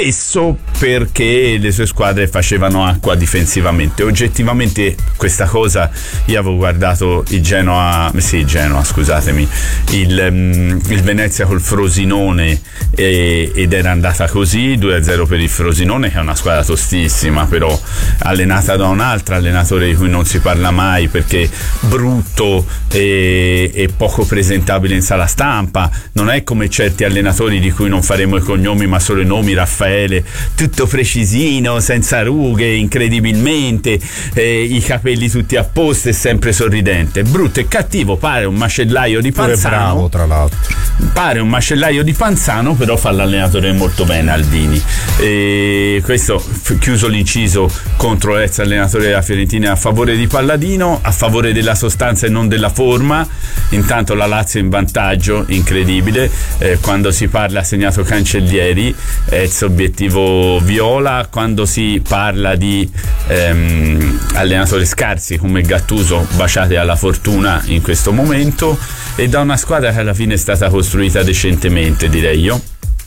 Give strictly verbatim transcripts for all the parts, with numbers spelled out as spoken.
spesso perché le sue squadre facevano acqua difensivamente. Oggettivamente questa cosa, io avevo guardato il Genoa, sì Genoa scusatemi, il, um, il Venezia col Frosinone e, ed era andata così, due a zero per il Frosinone, che è una squadra tostissima, però allenata da un altro allenatore di cui non si parla mai perché brutto e, e poco presentabile in sala stampa. Non è come certi allenatori di cui non faremo i cognomi ma solo i nomi, Raffaele, tutto precisino, senza rughe, incredibilmente, eh, i capelli tutti a posto e sempre sorridente. Brutto e cattivo, pare un macellaio di Panzano. Bravo, tra l'altro. Pare un macellaio di Panzano, però fa l'allenatore molto bene, Aldini. E questo, f- chiuso l'inciso contro l'ex allenatore della Fiorentina a favore di Palladino, a favore della sostanza e non della forma. Intanto la Lazio in vantaggio, incredibile, eh, quando si parla ha segnato Cancellieri, ex obiettivo viola. Quando si parla di ehm, allenatori scarsi come Gattuso, baciate alla fortuna in questo momento, e da una squadra che alla fine è stata costruita decentemente, direi io.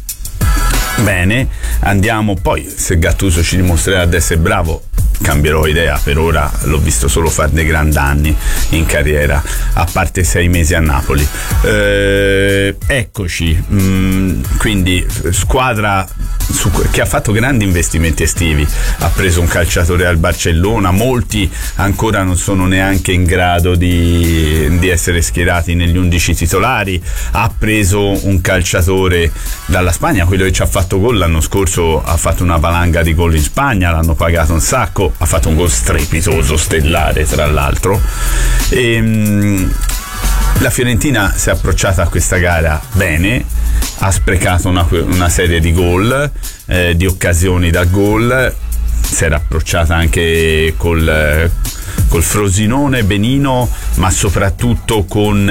Bene, andiamo poi, se Gattuso ci dimostrerà di essere bravo cambierò idea, per ora l'ho visto solo fare dei gran danni in carriera, a parte sei mesi a Napoli. Eh, eccoci, mh, quindi squadra su, che ha fatto grandi investimenti estivi, ha preso un calciatore al Barcellona, molti ancora non sono neanche in grado di, di essere schierati negli undici titolari, ha preso un calciatore dalla Spagna, quello che ci ha fatto gol l'anno scorso, ha fatto una valanga di gol in Spagna, l'hanno pagato un sacco, ha fatto un gol strepitoso, stellare tra l'altro. E, mh, la Fiorentina si è approcciata a questa gara bene, ha sprecato una, una serie di gol, eh, di occasioni da gol, si era approcciata anche col, col Frosinone benino, ma soprattutto con,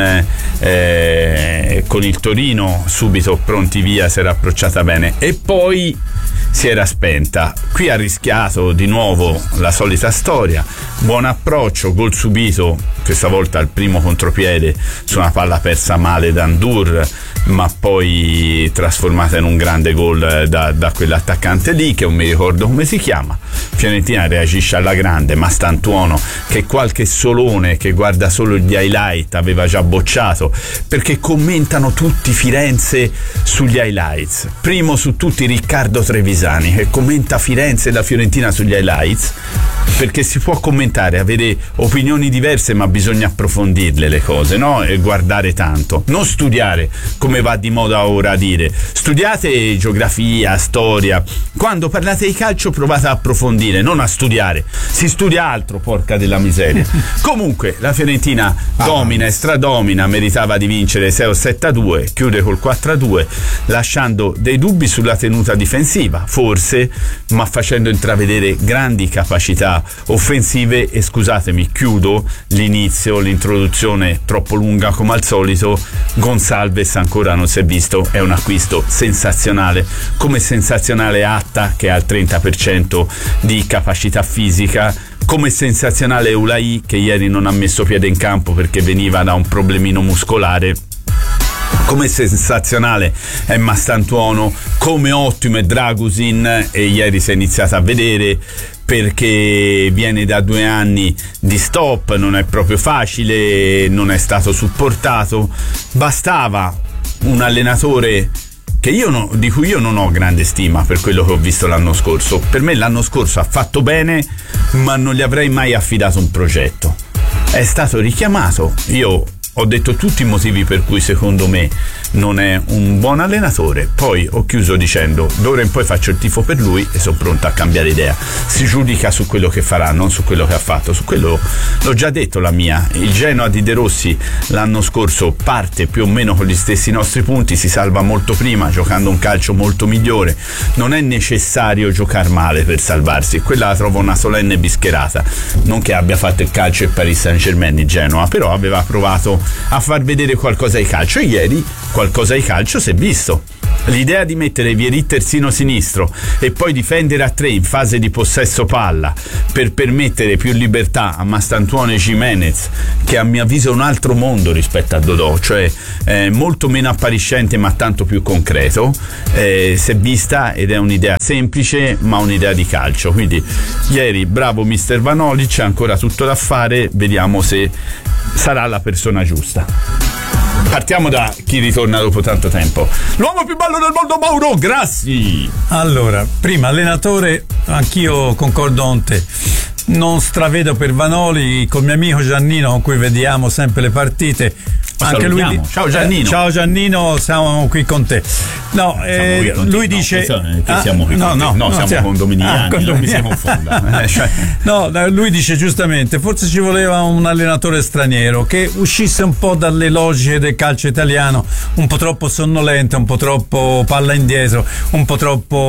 eh, con il Torino subito pronti via, si era approcciata bene e poi si era spenta. Qui ha rischiato di nuovo la solita storia, buon approccio, gol subito, questa volta al primo contropiede su una palla persa male da Ndur, ma poi trasformata in un grande gol da, da quell'attaccante lì che non mi ricordo come si chiama. Fiorentina reagisce alla grande, ma Stantuono, che qualche solone che guarda solo gli highlight aveva già bocciato, perché commentano tutti Firenze sugli highlights, primo su tutti Riccardo Trevisani che commenta Firenze e la Fiorentina sugli highlights, perché si può commentare, avere opinioni diverse, ma bisogna approfondirle le cose, no? E guardare tanto, non studiare come va di moda ora a dire. Studiate geografia, storia, quando parlate di calcio provate a approfondire, non a studiare. Si studia altro, porca della miseria. Comunque la Fiorentina ah. domina e stradomina, meritava di vincere sei o sette a due, chiude col quattro a due, lasciando dei dubbi sulla tenuta difensiva, forse, ma facendo intravedere grandi capacità offensive. E scusatemi, chiudo l'inizio, l'introduzione troppo lunga come al solito. Gonçalves ancora non si è visto, è un acquisto sensazionale, come sensazionale Atta che ha il trenta per cento di capacità fisica, come sensazionale Eulai che ieri non ha messo piede in campo perché veniva da un problemino muscolare, come sensazionale è Mastantuono, come ottimo è Dragusin, e ieri si è iniziato a vedere perché viene da due anni di stop, non è proprio facile, non è stato supportato. Bastava un allenatore che io no, di cui io non ho grande stima per quello che ho visto l'anno scorso. Per me l'anno scorso ha fatto bene, ma non gli avrei mai affidato un progetto. È stato richiamato, io ho detto tutti i motivi per cui secondo me non è un buon allenatore, poi ho chiuso dicendo d'ora in poi faccio il tifo per lui e sono pronto a cambiare idea. Si giudica su quello che farà, non su quello che ha fatto. Su quello l'ho già detto la mia. Il Genoa di De Rossi l'anno scorso parte più o meno con gli stessi nostri punti, si salva molto prima giocando un calcio molto migliore. Non è necessario giocare male per salvarsi, quella la trovo una solenne bischerata. Non che abbia fatto il calcio e Paris Saint-Germain il Genoa, però aveva provato a far vedere qualcosa di calcio e ieri qualcosa di calcio si è visto. L'idea di mettere Vieri terzino sinistro e poi difendere a tre in fase di possesso palla per permettere più libertà a Mastantuono e Gimenez, che a mio avviso è un altro mondo rispetto a Dodò, cioè eh, molto meno appariscente ma tanto più concreto, eh, si è vista ed è un'idea semplice ma un'idea di calcio. Quindi ieri bravo mister Vanoli, c'è ancora tutto da fare, vediamo se sarà la persona giusta. Partiamo da chi ritorna dopo tanto tempo. L'uomo più bello del mondo, Mauro Grassi. Allora, prima allenatore, anch'io concordo con te. Non stravedo per Vanoli, col mio amico Giannino con cui vediamo sempre le partite. Anche lui di... Ciao Giannino. Eh, ciao Giannino, siamo qui con te. No, eh, con lui te. dice No, che ah, siamo qui no, con no, te. No, no, siamo siamo condominiani, ah, condominiani. non mi si confonda. Eh, cioè... No, lui dice giustamente, forse ci voleva un allenatore straniero che uscisse un po' dalle logiche del calcio italiano, un po' troppo sonnolento, un po' troppo palla indietro, un po'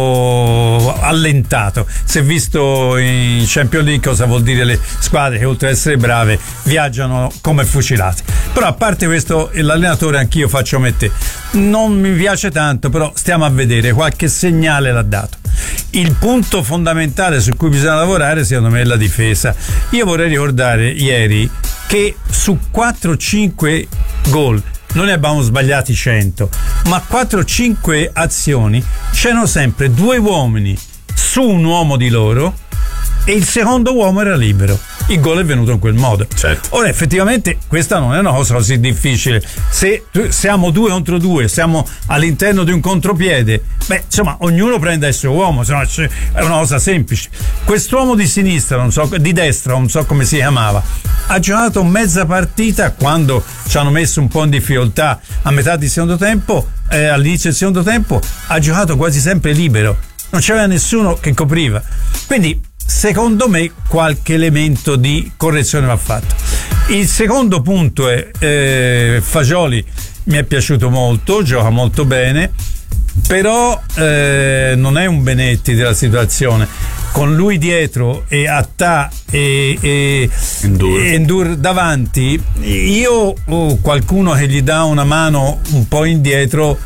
troppo allentato. Si è visto in Champions League cosa vuol dire le squadre che oltre ad essere brave viaggiano come fucilate. Però a parte questo, l'allenatore anch'io faccio come te, non mi piace tanto, però stiamo a vedere, qualche segnale l'ha dato. Il punto fondamentale su cui bisogna lavorare secondo me è la difesa. Io vorrei ricordare ieri che su quattro cinque gol non ne abbiamo sbagliati cento, ma quattro cinque azioni c'erano sempre due uomini su un uomo di loro e il secondo uomo era libero. Il gol è venuto in quel modo. Certo. Ora effettivamente questa non è una cosa così difficile. Se siamo due contro due, siamo all'interno di un contropiede, beh, insomma, ognuno prende il suo uomo, insomma, è una cosa semplice. Quest'uomo di sinistra, non so, di destra, non so come si chiamava, ha giocato mezza partita quando ci hanno messo un po' in difficoltà a metà di secondo tempo, eh, all'inizio del secondo tempo, ha giocato quasi sempre libero. Non c'era nessuno che copriva. Quindi secondo me qualche elemento di correzione va fatto. Il secondo punto è eh, Fagioli mi è piaciuto molto, gioca molto bene, però eh, non è un Benetti della situazione. Con lui dietro e Attà e, e Endur. e Endur davanti, io oh, qualcuno che gli dà una mano un po' indietro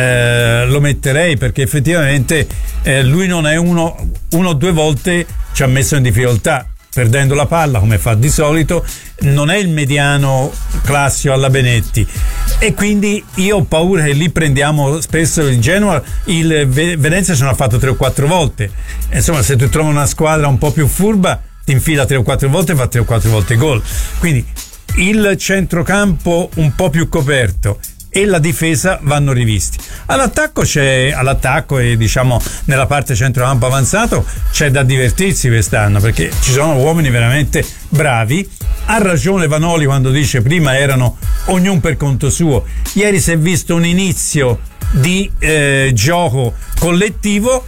eh, lo metterei, perché effettivamente eh, lui non è uno uno o due volte ci ha messo in difficoltà perdendo la palla come fa di solito, non è il mediano classico alla Benetti, e quindi io ho paura che lì prendiamo spesso il Genoa, il Venezia ce l'ha fatto tre o quattro volte, insomma se tu trovi una squadra un po' più furba ti infila tre o quattro volte e fa tre o quattro volte gol. Quindi il centrocampo un po' più coperto e la difesa vanno rivisti. All'attacco c'è all'attacco e diciamo nella parte centrocampo avanzato c'è da divertirsi quest'anno, perché ci sono uomini veramente bravi. Ha ragione Vanoli quando dice prima erano ognuno per conto suo. Ieri si è visto un inizio di eh, gioco collettivo.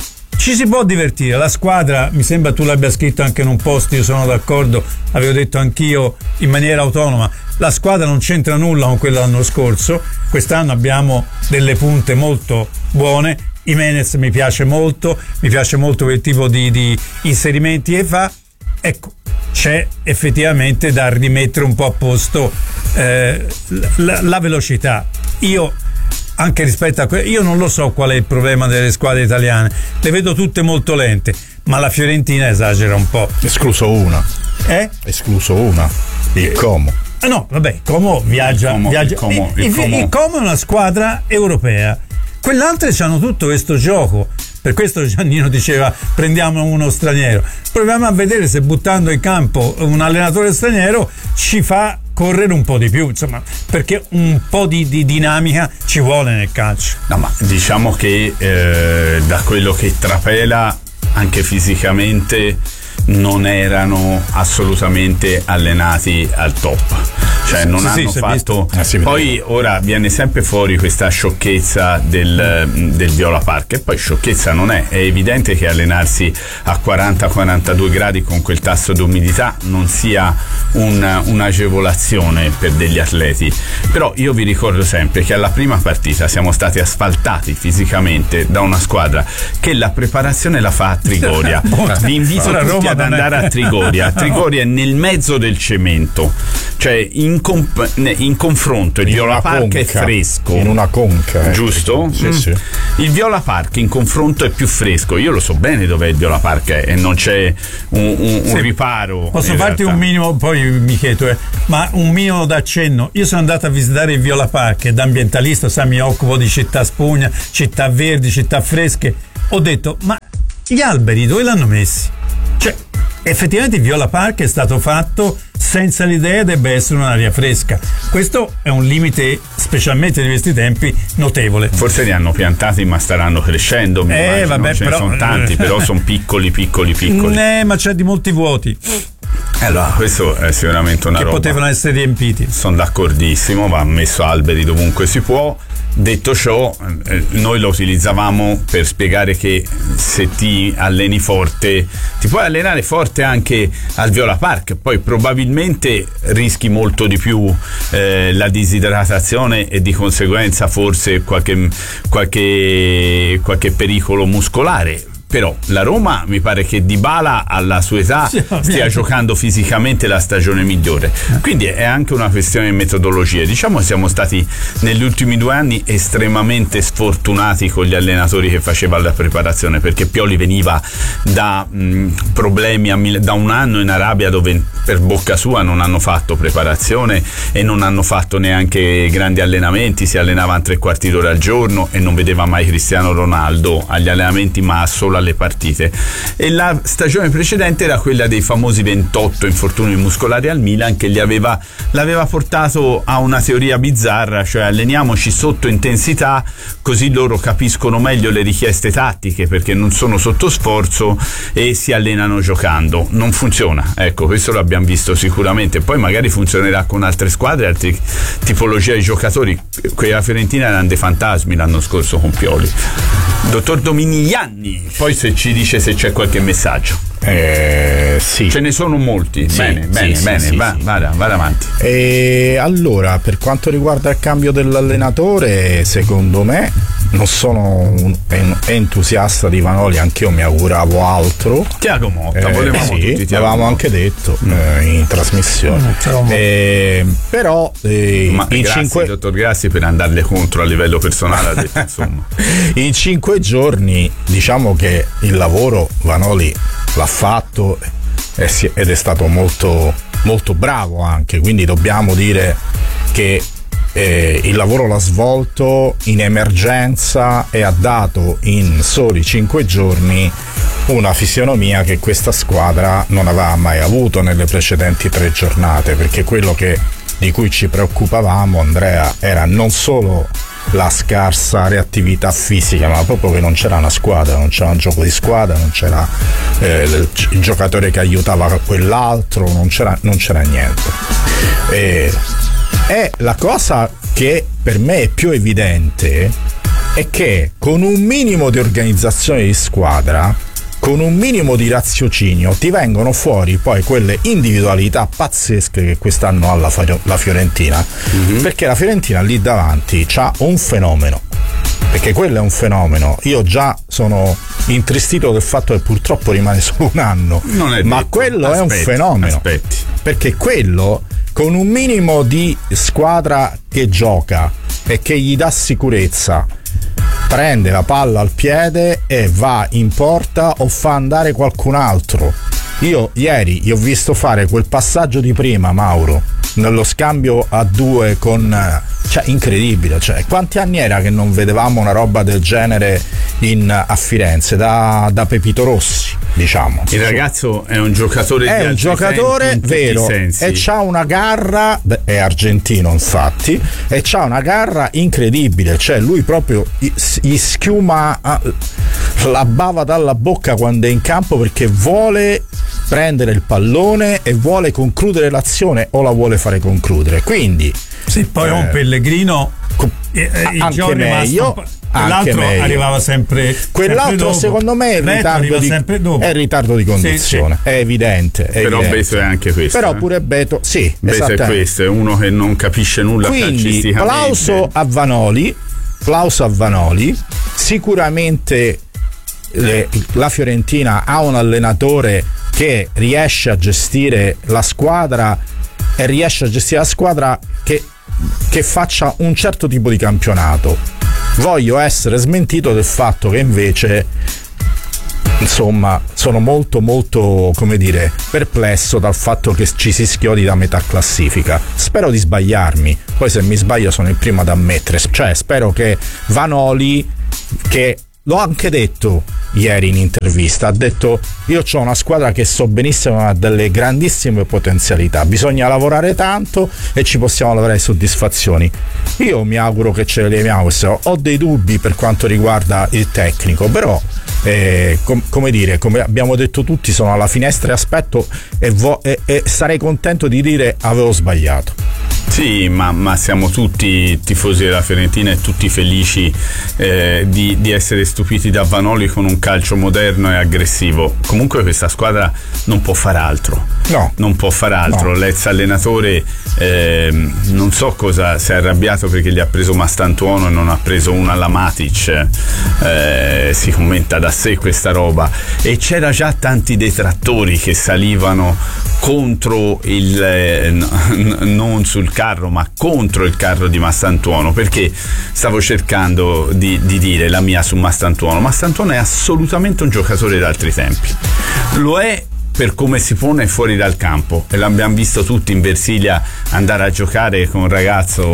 Ci si può divertire, la squadra, mi sembra tu l'abbia scritto anche in un post, io sono d'accordo, avevo detto anch'io in maniera autonoma, la squadra non c'entra nulla con quella dell'anno scorso, quest'anno abbiamo delle punte molto buone, Jimenez mi piace molto, mi piace molto quel tipo di, di inserimenti che fa, ecco, c'è effettivamente da rimettere un po' a posto eh, la, la velocità. Io anche rispetto a que- io non lo so qual è il problema delle squadre italiane, le vedo tutte molto lente, ma la Fiorentina esagera un po'. Escluso una. Eh? Escluso una. Il Como. Ah no, vabbè, Como viaggia. Il Como, viaggia. il Como, il il, Como. il Como è una squadra europea. Quell'altre hanno tutto questo gioco. Per questo Giannino diceva prendiamo uno straniero. Proviamo a vedere se buttando in campo un allenatore straniero ci fa correre un po' di più, insomma, perché un po' di, di dinamica ci vuole nel calcio. No, ma diciamo che eh, da quello che trapela anche fisicamente non erano assolutamente allenati al top, cioè non sì, hanno sì, fatto eh, poi ora viene sempre fuori questa sciocchezza del, del Viola Park, e poi sciocchezza non è, è evidente che allenarsi a quaranta quarantadue gradi con quel tasso d'umidità non sia un, un'agevolazione per degli atleti, però io vi ricordo sempre che alla prima partita siamo stati asfaltati fisicamente da una squadra che la preparazione la fa a Trigoria. Vi invito tutti ad andare a Trigoria. Trigoria è nel mezzo del cemento, cioè in in, comp- in confronto il In Viola una Park è conca. fresco, In una conca, eh. giusto? Sì, Mm. sì. Il Viola Park in confronto è più fresco. Io lo so bene dov'è il Viola Park è, e non c'è un, un, un Sì. riparo. Posso in farti realtà. un minimo, poi mi chiedo, eh, ma un minimo d'accenno. Io sono andato a visitare il Viola Park e da ambientalista, sai, mi occupo di città spugna, città verdi, città fresche. Ho detto, ma gli alberi dove l'hanno messi? Cioè, effettivamente il Viola Park è stato fatto senza l'idea debba essere un'aria fresca. Questo è un limite, specialmente di questi tempi, notevole. Forse li hanno piantati ma staranno crescendo, mi Eh, immagino. vabbè, Ce però- ne sono tanti, però sono piccoli, piccoli, piccoli. Eh, ma c'è di molti vuoti Allora, questo è sicuramente una che roba. potevano essere riempiti. Sono d'accordissimo, va messo alberi dovunque si può. Detto ciò, eh, noi lo utilizzavamo per spiegare che se ti alleni forte, ti puoi allenare forte anche al Viola Park, poi probabilmente rischi molto di più eh, la disidratazione e di conseguenza forse qualche, qualche, qualche pericolo muscolare. Però la Roma mi pare che Dybala alla sua età Sì, stia ovviamente. giocando fisicamente la stagione migliore, quindi è anche una questione di metodologia. Diciamo che siamo stati negli ultimi due anni estremamente sfortunati con gli allenatori che faceva la preparazione, perché Pioli veniva da mh, problemi a Mil- da un anno in Arabia dove per bocca sua non hanno fatto preparazione e non hanno fatto neanche grandi allenamenti, si allenavano tre quarti d'ora al giorno e non vedeva mai Cristiano Ronaldo agli allenamenti ma solo alle partite. E la stagione precedente era quella dei famosi ventotto infortuni muscolari al Milan, che gli aveva, l'aveva portato a una teoria bizzarra, cioè alleniamoci sotto intensità così loro capiscono meglio le richieste tattiche perché non sono sotto sforzo e si allenano giocando. Non funziona, ecco, questo l'abbiamo visto sicuramente. Poi magari funzionerà con altre squadre, altre tipologie di giocatori. Quella Fiorentina erano dei fantasmi l'anno scorso con Pioli. Dottor Dominiani, poi se ci dice se c'è qualche messaggio. Eh, sì. Ce ne sono molti. Sì, bene, sì, bene, sì, bene, sì, va, sì. Vada, vada avanti. E allora, per quanto riguarda il cambio dell'allenatore, secondo me non sono un en- entusiasta di Vanoli, anch'io mi auguravo altro. Tiago Motta, Eh, volevamo sì, tutti Tiago l'avevamo Motta. anche detto eh, in trasmissione. Mm, Tiago Motta. Eh, però eh, Ma in, grazie, cinque, dottor Grassi, per andarle contro a livello personale, ha detto, insomma. in cinque giorni diciamo che il lavoro Vanoli l'ha fatto e si- ed è stato molto, molto bravo anche, quindi dobbiamo dire che eh, il lavoro l'ha svolto in emergenza e ha dato in soli cinque giorni una fisionomia che questa squadra non aveva mai avuto nelle precedenti tre giornate, perché quello che, di cui ci preoccupavamo, Andrea, era non solo la scarsa reattività fisica, ma proprio che non c'era una squadra, non c'era un gioco di squadra, non c'era eh, il, il giocatore che aiutava quell'altro, non c'era, non c'era niente. E, e la cosa che per me è più evidente è che con un minimo di organizzazione di squadra, con un minimo di raziocinio, ti vengono fuori poi quelle individualità pazzesche che quest'anno ha la, Fio- la Fiorentina, mm-hmm. perché la Fiorentina lì davanti c'ha un fenomeno, perché quello è un fenomeno. Io già sono intristito del fatto che purtroppo rimane solo un anno, Non è ma detto. quello Aspetti, è un fenomeno, aspetti. perché quello con un minimo di squadra che gioca e che gli dà sicurezza prende la palla al piede e va in porta o fa andare qualcun altro. Io ieri gli ho visto fare quel passaggio di prima, Mauro, nello scambio a due con, cioè, incredibile, cioè, quanti anni era che non vedevamo una roba del genere in, a Firenze, da, da Pepito Rossi, diciamo. Il ragazzo è un giocatore È di un altri giocatore tempi in tutti vero i sensi. e c'ha una garra, è argentino infatti, e c'ha una garra incredibile, cioè lui proprio gli schiuma la bava dalla bocca quando è in campo, perché vuole prendere il pallone e vuole concludere l'azione o la vuole fare concludere. Quindi sì, poi eh, un Pellegrino eh, eh, il anche giorno meglio, l'altro meglio. arrivava sempre quell'altro sempre dopo. secondo me è il Beto ritardo arriva di, sempre dopo. è il ritardo di condizione, Sì, sì. è evidente, è Però evidente. Beto è anche questo. Però eh. pure Beto, sì, Beto è esattamente. questo, è uno che non capisce nulla Quindi calcisticamente. plauso a Vanoli, plauso a Vanoli. Sicuramente le, la Fiorentina ha un allenatore che riesce a gestire la squadra e riesce a gestire la squadra che, che faccia un certo tipo di campionato. Voglio essere smentito del fatto che invece, insomma, sono molto molto, come dire, perplesso dal fatto che ci si schiodi da metà classifica. Spero di sbagliarmi, poi se mi sbaglio sono il primo ad ammettere, cioè spero che Vanoli, che l'ho anche detto ieri in intervista, ha detto: io ho una squadra che so benissimo ha delle grandissime potenzialità, bisogna lavorare tanto e ci possiamo lavorare soddisfazioni. Io mi auguro che ce le leviamo. Ho dei dubbi per quanto riguarda il tecnico, però eh, com- come dire, come abbiamo detto tutti, sono alla finestra e aspetto e, vo- e-, e sarei contento di dire avevo sbagliato. Sì, ma, ma siamo tutti tifosi della Fiorentina e tutti felici eh, di, di essere stupiti da Vanoli con un calcio moderno e aggressivo. Comunque questa squadra non può far altro. No. Non può far altro. No. L'ex allenatore eh, non so cosa, si è arrabbiato perché gli ha preso Mastantuono e non ha preso una alla Matic. Eh, si commenta da sé questa roba. E c'era già tanti detrattori che salivano contro il eh, n- non sul carro ma contro il carro di Mastantuono, perché stavo cercando di, di dire la mia su Mastantuono. Mastantuono è assolutamente un giocatore d'altri tempi, lo è per come si pone fuori dal campo, e l'abbiamo visto tutti in Versilia andare a giocare con un ragazzo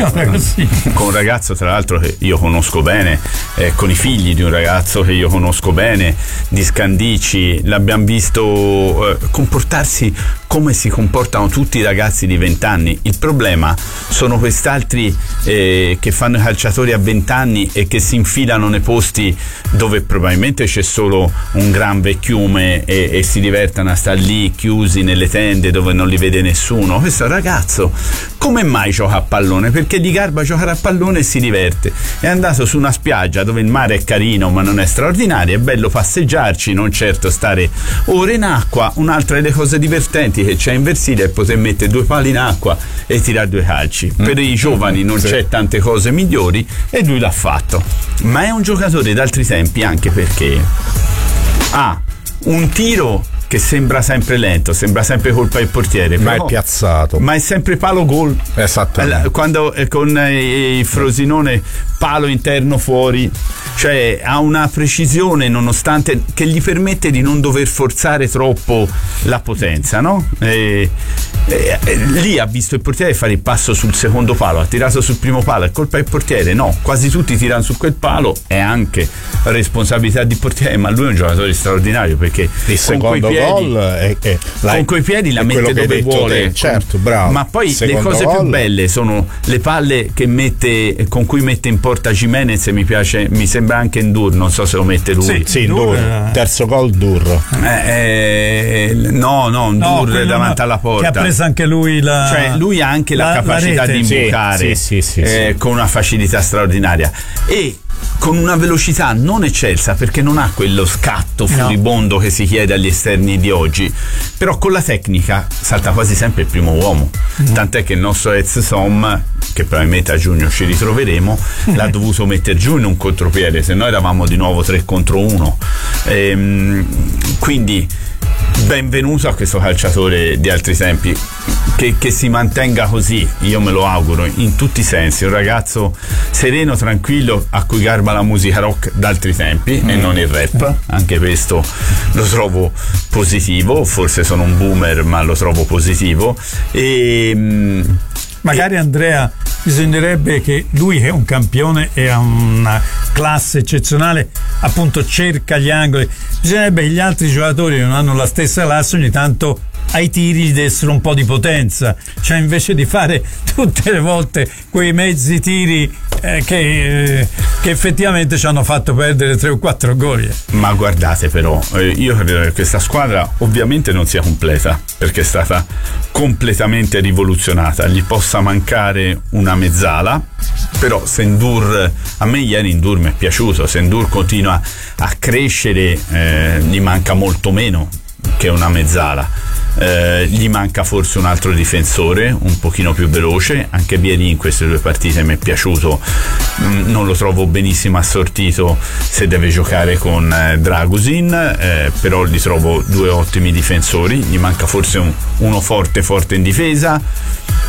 con un ragazzo tra l'altro che io conosco bene, eh, con i figli di un ragazzo che io conosco bene, di Scandicci. L'abbiamo visto eh, comportarsi come si comportano tutti i ragazzi di vent'anni. Il problema sono quest'altri eh, che fanno i calciatori a vent'anni e che si infilano nei posti dove probabilmente c'è solo un gran vecchiume e, e si divertono a stare lì chiusi nelle tende dove non li vede nessuno. Questo ragazzo come mai gioca a pallone? Perché gli garba giocare a pallone e si diverte. È andato su una spiaggia dove il mare è carino ma non è straordinario, è bello passeggiarci, non certo stare ore in acqua. Un'altra delle cose divertenti che c'è in Versilia è poter mettere due pali in acqua e tirare due calci. Per i giovani non sì. c'è tante cose migliori e lui l'ha fatto, ma è un giocatore d'altri tempi anche perché ha un tiro che sembra sempre lento, sembra sempre colpa del portiere, ma però, è piazzato, ma è sempre palo gol. Esattamente. Quando eh, con eh, il Frosinone palo interno fuori, cioè ha una precisione nonostante che gli permette di non dover forzare troppo la potenza, no? E, e, e, lì ha visto il portiere fare il passo sul secondo palo, ha tirato sul primo palo, è colpa del portiere? No, quasi tutti tirano su quel palo, è anche responsabilità di portiere, ma lui è un giocatore straordinario perché il secondo gol è, è, con quei piedi la mette dove vuole, te. Certo, bravo. Ma poi secondo le cose gol. più belle sono le palle che mette, con cui mette in porta Gimenez. Mi piace, mi sembra anche Ndur, non so se lo mette lui. Sì, sì, Ndur, Ndur. Terzo gol Dur. Eh, eh, no, no, Ndur no, davanti alla porta. Che ha preso anche lui la Cioè lui ha anche la, la capacità la di imbucare sì, sì, sì, eh, sì. con una facilità straordinaria e con una velocità non eccelsa, perché non ha quello scatto furibondo no. che si chiede agli esterni di oggi, però con la tecnica salta quasi sempre il primo uomo, mm. tant'è che il nostro ex Som, che probabilmente a giugno ci ritroveremo, mm. l'ha dovuto mettere giù in un contropiede, se no eravamo di nuovo tre contro uno. Ehm, quindi benvenuto a questo calciatore di altri tempi, che, che si mantenga così, io me lo auguro in tutti i sensi, un ragazzo sereno, tranquillo, a cui garba la musica rock d'altri tempi mm. e non il rap, anche questo lo trovo positivo, forse sono un boomer ma lo trovo positivo. E magari Andrea, bisognerebbe che lui che è un campione e ha una classe eccezionale, appunto cerca gli angoli, bisognerebbe che gli altri giocatori che non hanno la stessa classe ogni tanto ai tiri gli dessero un po' di potenza, cioè invece di fare tutte le volte quei mezzi tiri eh, che, eh, che effettivamente ci hanno fatto perdere tre o quattro gol. Ma guardate però, eh, io credo che questa squadra ovviamente non sia completa, perché è stata completamente rivoluzionata, gli possa mancare una mezzala, però se Ndur, a me ieri Ndur mi è piaciuto, se Ndur continua a crescere eh, gli manca molto meno che una mezzala. Eh, gli manca forse un altro difensore un pochino più veloce, anche Vieri in queste due partite mi è piaciuto, mm, non lo trovo benissimo assortito se deve giocare con eh, Dragusin, eh, però li trovo due ottimi difensori, gli manca forse un, uno forte forte in difesa.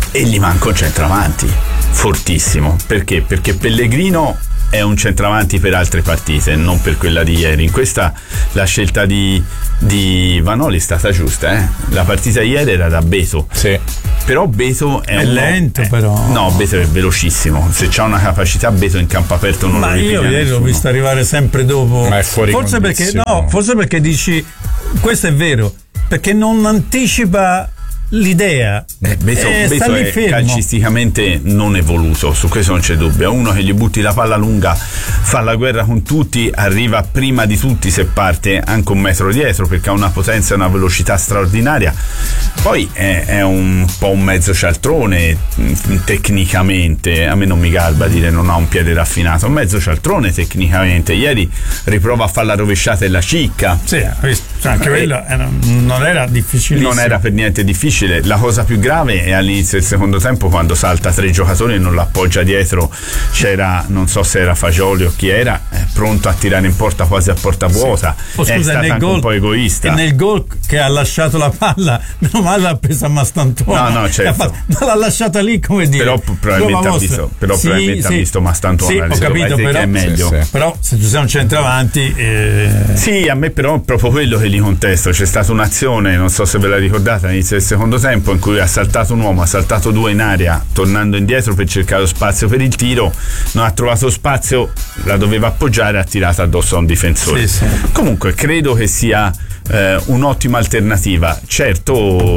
e gli manca un centravanti fortissimo. Perché? Perché Pellegrino è un centravanti per altre partite, non per quella di ieri. In questa la scelta di, di Vanoli è stata giusta, eh? La partita ieri era da Beto, sì. Però Beto è, è un lento, è, però no, Beto è velocissimo. Se c'ha una capacità, Beto in campo aperto non ma lo ripiglia io ieri nessuno. l'ho visto arrivare sempre dopo. Ma è fuori forse perché condizione. no, forse perché dici questo è vero, perché non anticipa l'idea. Eh, Beto, eh, Beto sta lì è fermo. calcisticamente non evoluto, su questo non c'è dubbio. È uno che gli butti la palla lunga, fa la guerra con tutti, arriva prima di tutti se parte anche un metro dietro, perché ha una potenza e una velocità straordinaria. Poi è, è un po' un mezzo cialtrone tecnicamente, a me non mi garba dire non ha un piede raffinato, un mezzo cialtrone tecnicamente. Ieri riprova a fare la rovesciata e la cicca. Sì, anche Eh, quello era, non era difficilissimo. Non era per niente difficile. La cosa più grave è all'inizio del secondo tempo, quando salta tre giocatori e non l'appoggia dietro. C'era, non so se era Fagioli o chi era, è pronto a tirare in porta quasi a porta vuota. Oh, scusa, è stata nel anche gol, un po' egoista. E nel gol che ha lasciato la palla, meno male l'ha presa a Mastantuono. No, no, certo. Fatto, ma l'ha lasciata lì, come dire. Però probabilmente ha visto, però sì, probabilmente sì. ha visto Mastantuono. Sì, ho capito, però, che è meglio. Sì, sì. però se tu sei un centravanti eh... Sì, a me però è proprio quello che gli contesto. C'è stata un'azione, non so se ve la ricordate, all'inizio del secondo tempo, in cui ha saltato un uomo, ha saltato due in aria, tornando indietro per cercare lo spazio per il tiro, non ha trovato spazio, la doveva appoggiare, ha tirato addosso a un difensore. Sì, sì. Comunque credo che sia eh, un'ottima alternativa. Certo,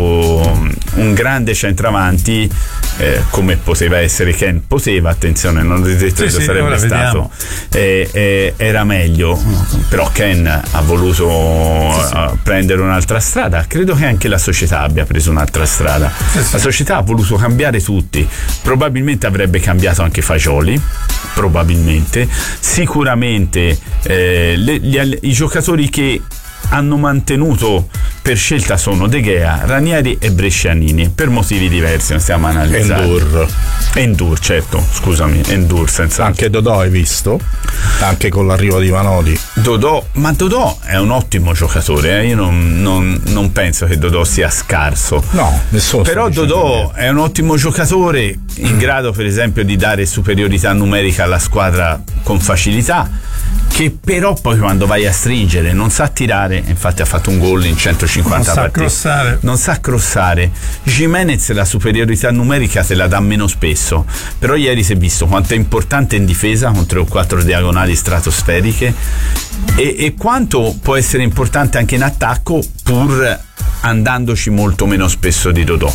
un grande centravanti eh, come poteva essere Ken, poteva, attenzione, non ho detto che Sì, lo sì, sarebbe ora stato, eh, eh, era meglio, però Ken ha voluto uh, prendere un'altra strada. Credo che anche la società abbia preso un'altra strada. Sì, sì. La società ha voluto cambiare tutti, probabilmente avrebbe cambiato anche Fagioli, probabilmente, sicuramente eh, le, gli, i giocatori che hanno mantenuto per scelta sono De Gea, Ranieri e Brescianini, per motivi diversi, non stiamo analizzando. Endur. Endur, certo, scusami, Endur senza. Anche Dodò hai visto? Anche con l'arrivo di Vanoli. Dodò, ma Dodò è un ottimo giocatore, eh? Io non, non, non penso che Dodò sia scarso. No, nessuno. Però Dodò è un ottimo giocatore, in grado per esempio di dare superiorità numerica alla squadra con facilità, che però poi quando vai a stringere non sa tirare. Infatti ha fatto un gol in centocinquanta non partite, sa crossare. non sa crossare. Jimenez la superiorità numerica te la dà meno spesso, però ieri si è visto quanto è importante in difesa con tre o quattro diagonali stratosferiche e, e quanto può essere importante anche in attacco, pur andandoci molto meno spesso di Dodò.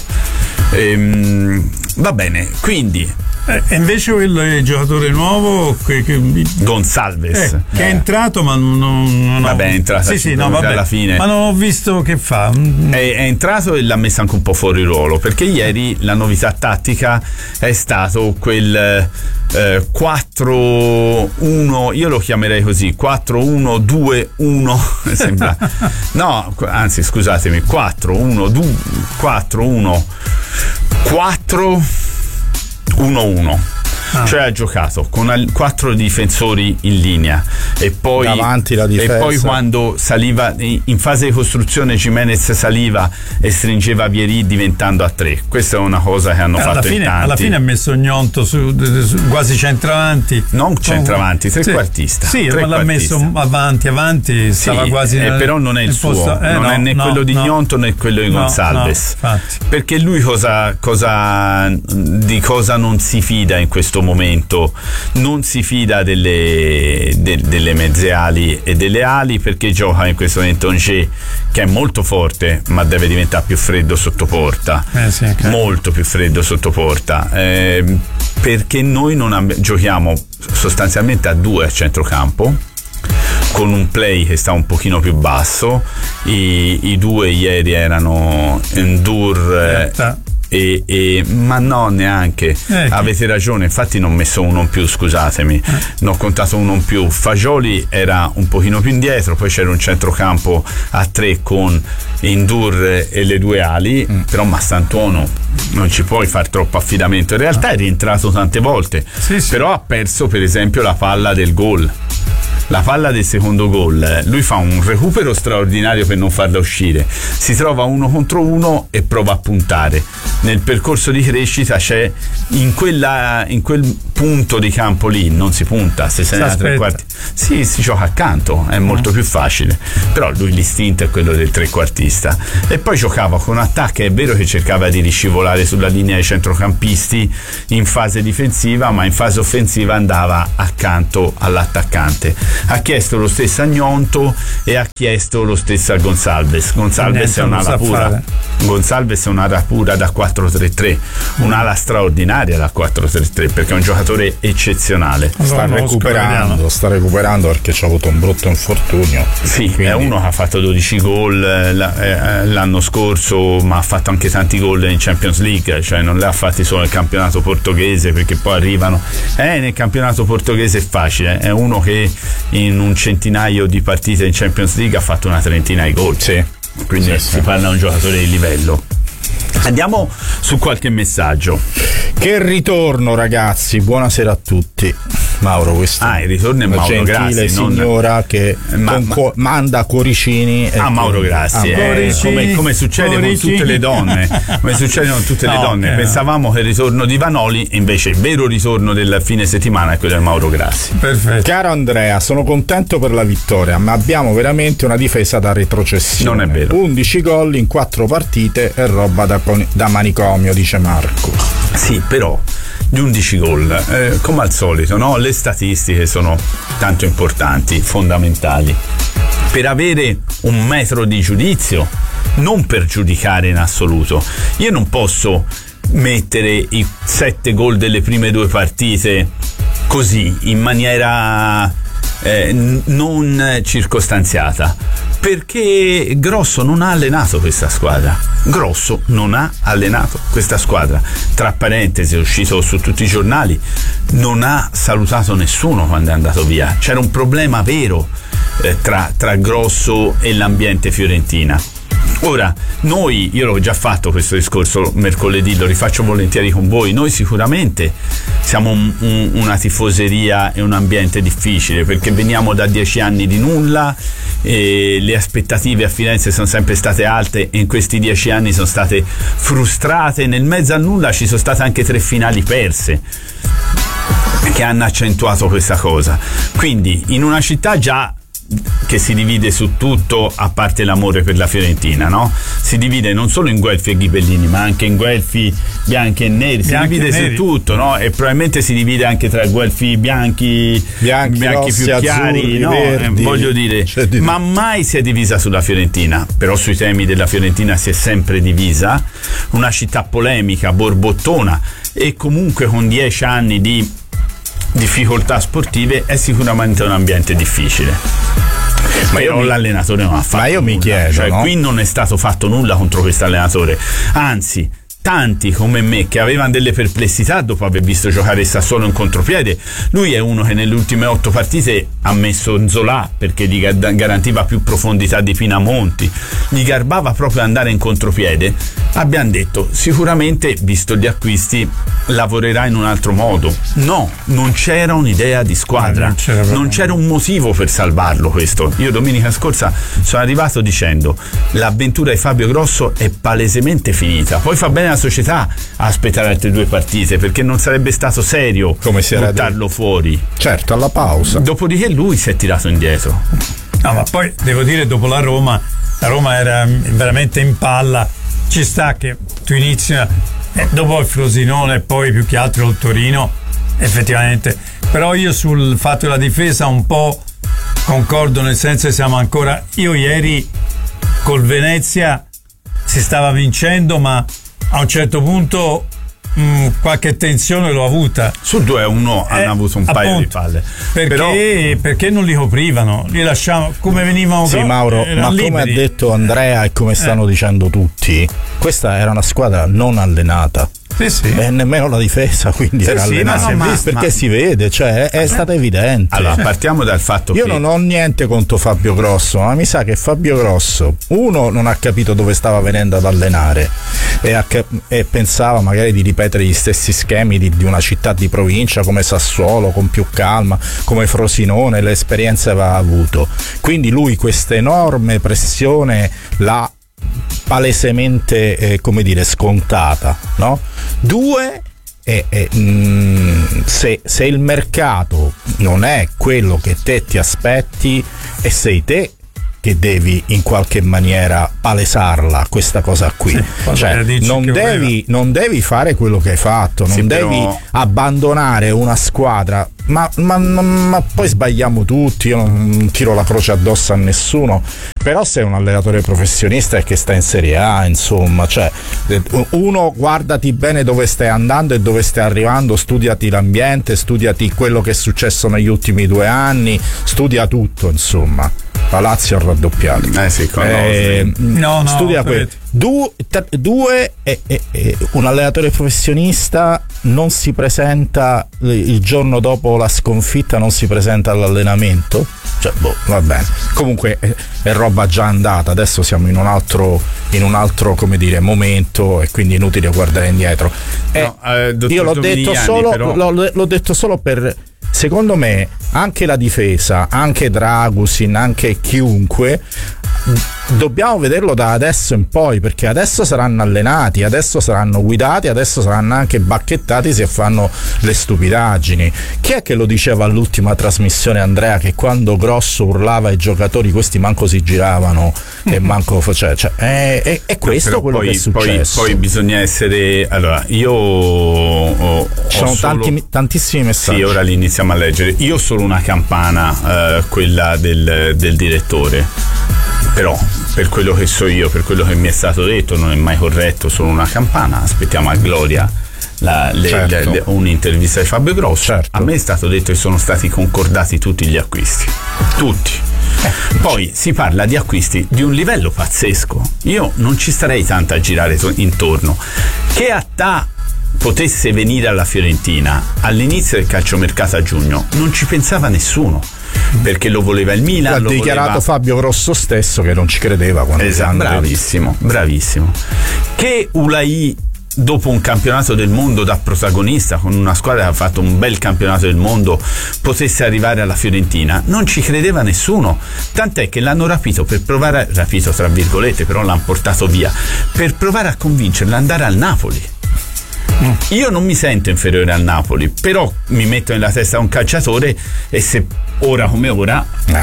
Ehm, va bene, quindi Eh, e invece quello è il giocatore nuovo che, che, Gonçalves eh, che eh. è entrato, ma non, non Vabbè, ho, è entrato sì, sì, no, alla vabbè, fine. ma non ho visto che fa. È, è entrato e l'ha messo anche un po' fuori ruolo, perché ieri la novità tattica è stato quel eh, quattro uno, io lo chiamerei così, quattro uno due uno sembra. No, anzi scusatemi, quattro uno due quattro uno quattro uno uno. Ah. Cioè ha giocato con al- quattro difensori in linea e poi, davanti la difesa. e poi quando saliva in fase di costruzione Jimenez saliva e stringeva Vieri diventando a tre. Questa è una cosa che hanno Eh, fatto alla fine, in tanti. alla fine ha messo Gnonto su, su, quasi centravanti, non centravanti, trequartista. Sì, tre ma l'ha messo avanti, avanti, stava sì, quasi eh, nel, però non è il nel suo, posto, eh, non no, è né no, quello di no. Gnonto né quello di No, Gonçalves, no, infatti. perché lui cosa, cosa di cosa non si fida in questo momento? Non si fida delle, de, delle mezze ali e delle ali, perché gioca in questo momento Angers, che è molto forte ma deve diventare più freddo sotto porta, eh, sì, okay. molto più freddo sotto porta, eh, perché noi non ab- giochiamo sostanzialmente a due a centrocampo, con un play che sta un pochino più basso. I, i due ieri erano Endur eh, E, e, ma no, neanche eh, avete ragione, infatti non ho messo uno in più, scusatemi, eh. ne ho contato uno in più. Fagioli era un pochino più indietro, poi c'era un centrocampo a tre con Endur e le due ali, mm. però Mastantuono non ci puoi fare troppo affidamento, in realtà è rientrato tante volte, sì, sì. però ha perso per esempio la palla del gol. la palla del secondo gol, lui fa un recupero straordinario per non farla uscire, si trova uno contro uno e prova a puntare. Nel percorso di crescita c'è in, quella, in quel punto di campo lì non si punta, se se ne ha tre quarti, sì, si gioca accanto, è molto più facile, però lui l'istinto è quello del trequartista. E poi giocava con attacchi, è vero che cercava di riscivolare sulla linea dei centrocampisti in fase difensiva, ma in fase offensiva andava accanto all'attaccante. Ha chiesto lo stesso a Gnonto e ha chiesto lo stesso a Gonçalves. Gonçalves è un'ala pura. Gonçalves è un'ala pura da quattro tre tre, un'ala straordinaria da quattro tre tre, perché è un giocatore eccezionale. Sta recuperando, sta recuperando perché ci ha avuto un brutto infortunio. Sì, quindi... è uno che ha fatto dodici gol l'anno scorso, ma ha fatto anche tanti gol in Champions League, cioè non li ha fatti solo nel campionato portoghese, perché poi arrivano eh, nel campionato portoghese è facile, è uno che in un centinaio di partite in Champions League ha fatto una trentina di gol, sì. Quindi sì, si sì. parla di un giocatore di livello. Andiamo su qualche messaggio. Che ritorno, ragazzi, buonasera a tutti. Mauro, questo ah, il ritorno è Mauro Grassi, signora non... che ma, con, ma... manda cuoricini a ah, Mauro Grassi, ah, eh, come, come succede cuoricini. con tutte le donne, come succede con tutte le no, donne. Okay. Pensavamo che il ritorno di Vanoli, invece il vero ritorno del fine settimana è quello di Mauro Grassi. Perfetto. Caro Andrea, sono contento per la vittoria, ma abbiamo veramente una difesa da retrocessione. Non è vero. undici gol in quattro partite è roba da, da manicomio, dice Marco. Sì, però gli undici gol, eh, come al solito, no? Le statistiche sono tanto importanti, fondamentali, per avere un metro di giudizio, non per giudicare in assoluto. Io non posso mettere i sette gol delle prime due partite così, in maniera eh, non circostanziata, perché Grosso non ha allenato questa squadra. Grosso non ha allenato questa squadra. Tra parentesi, è uscito su tutti i giornali, non ha salutato nessuno quando è andato via. C'era un problema vero eh, tra, tra Grosso e l'ambiente fiorentina. Ora, noi, io l'ho già fatto questo discorso mercoledì, lo rifaccio volentieri con voi, noi sicuramente siamo un, un, una tifoseria e un ambiente difficile, perché veniamo da dieci anni di nulla e le aspettative a Firenze sono sempre state alte e in questi dieci anni sono state frustrate. Nel mezzo al nulla ci sono state anche tre finali perse che hanno accentuato questa cosa. Quindi in una città già che si divide su tutto, a parte l'amore per la Fiorentina, no? Si divide non solo in guelfi e ghibellini, ma anche in guelfi bianchi e neri, si bianchi divide neri. su tutto, no? E probabilmente si divide anche tra guelfi bianchi, bianchi, bianchi rossi, più chiari, azzurri, no? verdi. Eh, voglio dire, di... ma mai si è divisa sulla Fiorentina. Però sui temi della Fiorentina si è sempre divisa, una città polemica, borbottona, e comunque con dieci anni di difficoltà sportive è sicuramente un ambiente difficile. Ma io l'allenatore non ha fatto ma io nulla. mi chiedo, cioè no? Qui non è stato fatto nulla contro questo allenatore, anzi tanti come me che avevano delle perplessità dopo aver visto giocare il Sassuolo in contropiede. Lui è uno che nelle ultime otto partite ha messo Nzola perché gli garantiva più profondità di Pinamonti, gli garbava proprio andare in contropiede. Abbiamo detto sicuramente, visto gli acquisti, lavorerà in un altro modo. No, non c'era un'idea di squadra, non c'era, non c'era un motivo per salvarlo questo. Io domenica scorsa sono arrivato dicendo l'avventura di Fabio Grosso è palesemente finita. Poi fa bene la società a aspettare altre due partite, perché non sarebbe stato serio come si era buttarlo detto. Fuori. Certo, alla pausa. Dopodiché lui si è tirato indietro. No, ma poi devo dire, dopo la Roma, la Roma era veramente in palla. Ci sta che tu inizi eh, dopo il Frosinone e poi più che altro il Torino, effettivamente. Però io sul fatto della difesa un po' concordo, nel senso che siamo ancora, io ieri col Venezia si stava vincendo, ma a un certo punto mh, qualche tensione l'ho avuta. Sul due a uno eh, hanno avuto un appunto, paio di palle. Perché, Però... perché non li coprivano, li lasciamo come venivano. Sì, Mauro, ma liberi. come ha detto Andrea e come stanno eh. dicendo tutti, questa era una squadra non allenata. Sì, sì. E nemmeno la difesa, quindi Sì, era sì, allenato. ma- ma- perché ma- si vede, cioè è, è stato evidente. Allora, partiamo dal fatto Io che non ho niente contro Fabio Grosso, ma mi sa che Fabio Grosso, uno, non ha capito dove stava venendo ad allenare e, ha cap- e pensava magari di ripetere gli stessi schemi di, di una città di provincia come Sassuolo, con più calma, come Frosinone, le esperienze aveva avuto. Quindi lui questa enorme pressione l'ha palesemente, eh, come dire, scontata, no? Due, E, e, mh, se, se il mercato non è quello che te ti aspetti, e sei te che devi in qualche maniera palesarla questa cosa qui, Sì, cioè, non, devi, non devi fare quello che hai fatto, non Sì, devi però... abbandonare una squadra. Ma, ma, ma, ma poi sbagliamo tutti, io non tiro la croce addosso a nessuno, però sei un allenatore professionista e che sta in Serie A, insomma, cioè, uno, guardati bene dove stai andando e dove stai arrivando, studiati l'ambiente, studiati quello che è successo negli ultimi due anni, studia tutto, insomma. La Lazio ha raddoppiato. Eh sì, con eh, no, no, studia quello. Du, t- due, eh, eh, eh, un allenatore professionista non si presenta il giorno dopo la sconfitta, non si presenta all'allenamento. Cioè, boh, va bene. Comunque è, è roba già andata. Adesso siamo in un altro, in un altro, come dire, momento, e quindi è inutile guardare indietro. Eh, no, eh, io l'ho detto solo, però... l'ho, l'ho detto solo per. Secondo me anche la difesa, anche Dragusin, anche chiunque, dobbiamo vederlo da adesso in poi, perché adesso saranno allenati, adesso saranno guidati, adesso saranno anche bacchettati se fanno le stupidaggini. Chi è che lo diceva all'ultima trasmissione, Andrea, che quando Grosso urlava ai giocatori questi manco si giravano e manco faceva, cioè, è, è, è questo no, quello poi, che è successo. Poi, poi bisogna essere, allora io ho, ci sono ho solo... tanti, tantissimi messaggi. Sì, ora li iniziamo a leggere. Io ho solo una campana, eh, quella del, del direttore, però per quello che so io, per quello che mi è stato detto, non è mai corretto, solo una campana. Aspettiamo a Gloria la, le, certo. le, le, un'intervista di Fabio Grosso. Certo. A me è stato detto che sono stati concordati tutti gli acquisti, tutti. Eh, poi si parla di acquisti di un livello pazzesco. Io non ci starei tanto a girare to- intorno. Che Attà potesse venire alla Fiorentina all'inizio del calciomercato a giugno non ci pensava nessuno, perché lo voleva il Milan. Ha lo dichiarato voleva... Fabio Grosso stesso che non ci credeva quando esatto, bravissimo, bravissimo. Che Ulai, dopo un campionato del mondo da protagonista con una squadra che ha fatto un bel campionato del mondo, potesse arrivare alla Fiorentina, non ci credeva nessuno, tant'è che l'hanno rapito per provare a, rapito tra virgolette, però l'hanno portato via per provare a convincerlo ad andare al Napoli. Io non mi sento inferiore al Napoli, però mi metto nella testa un calciatore, e se ora come ora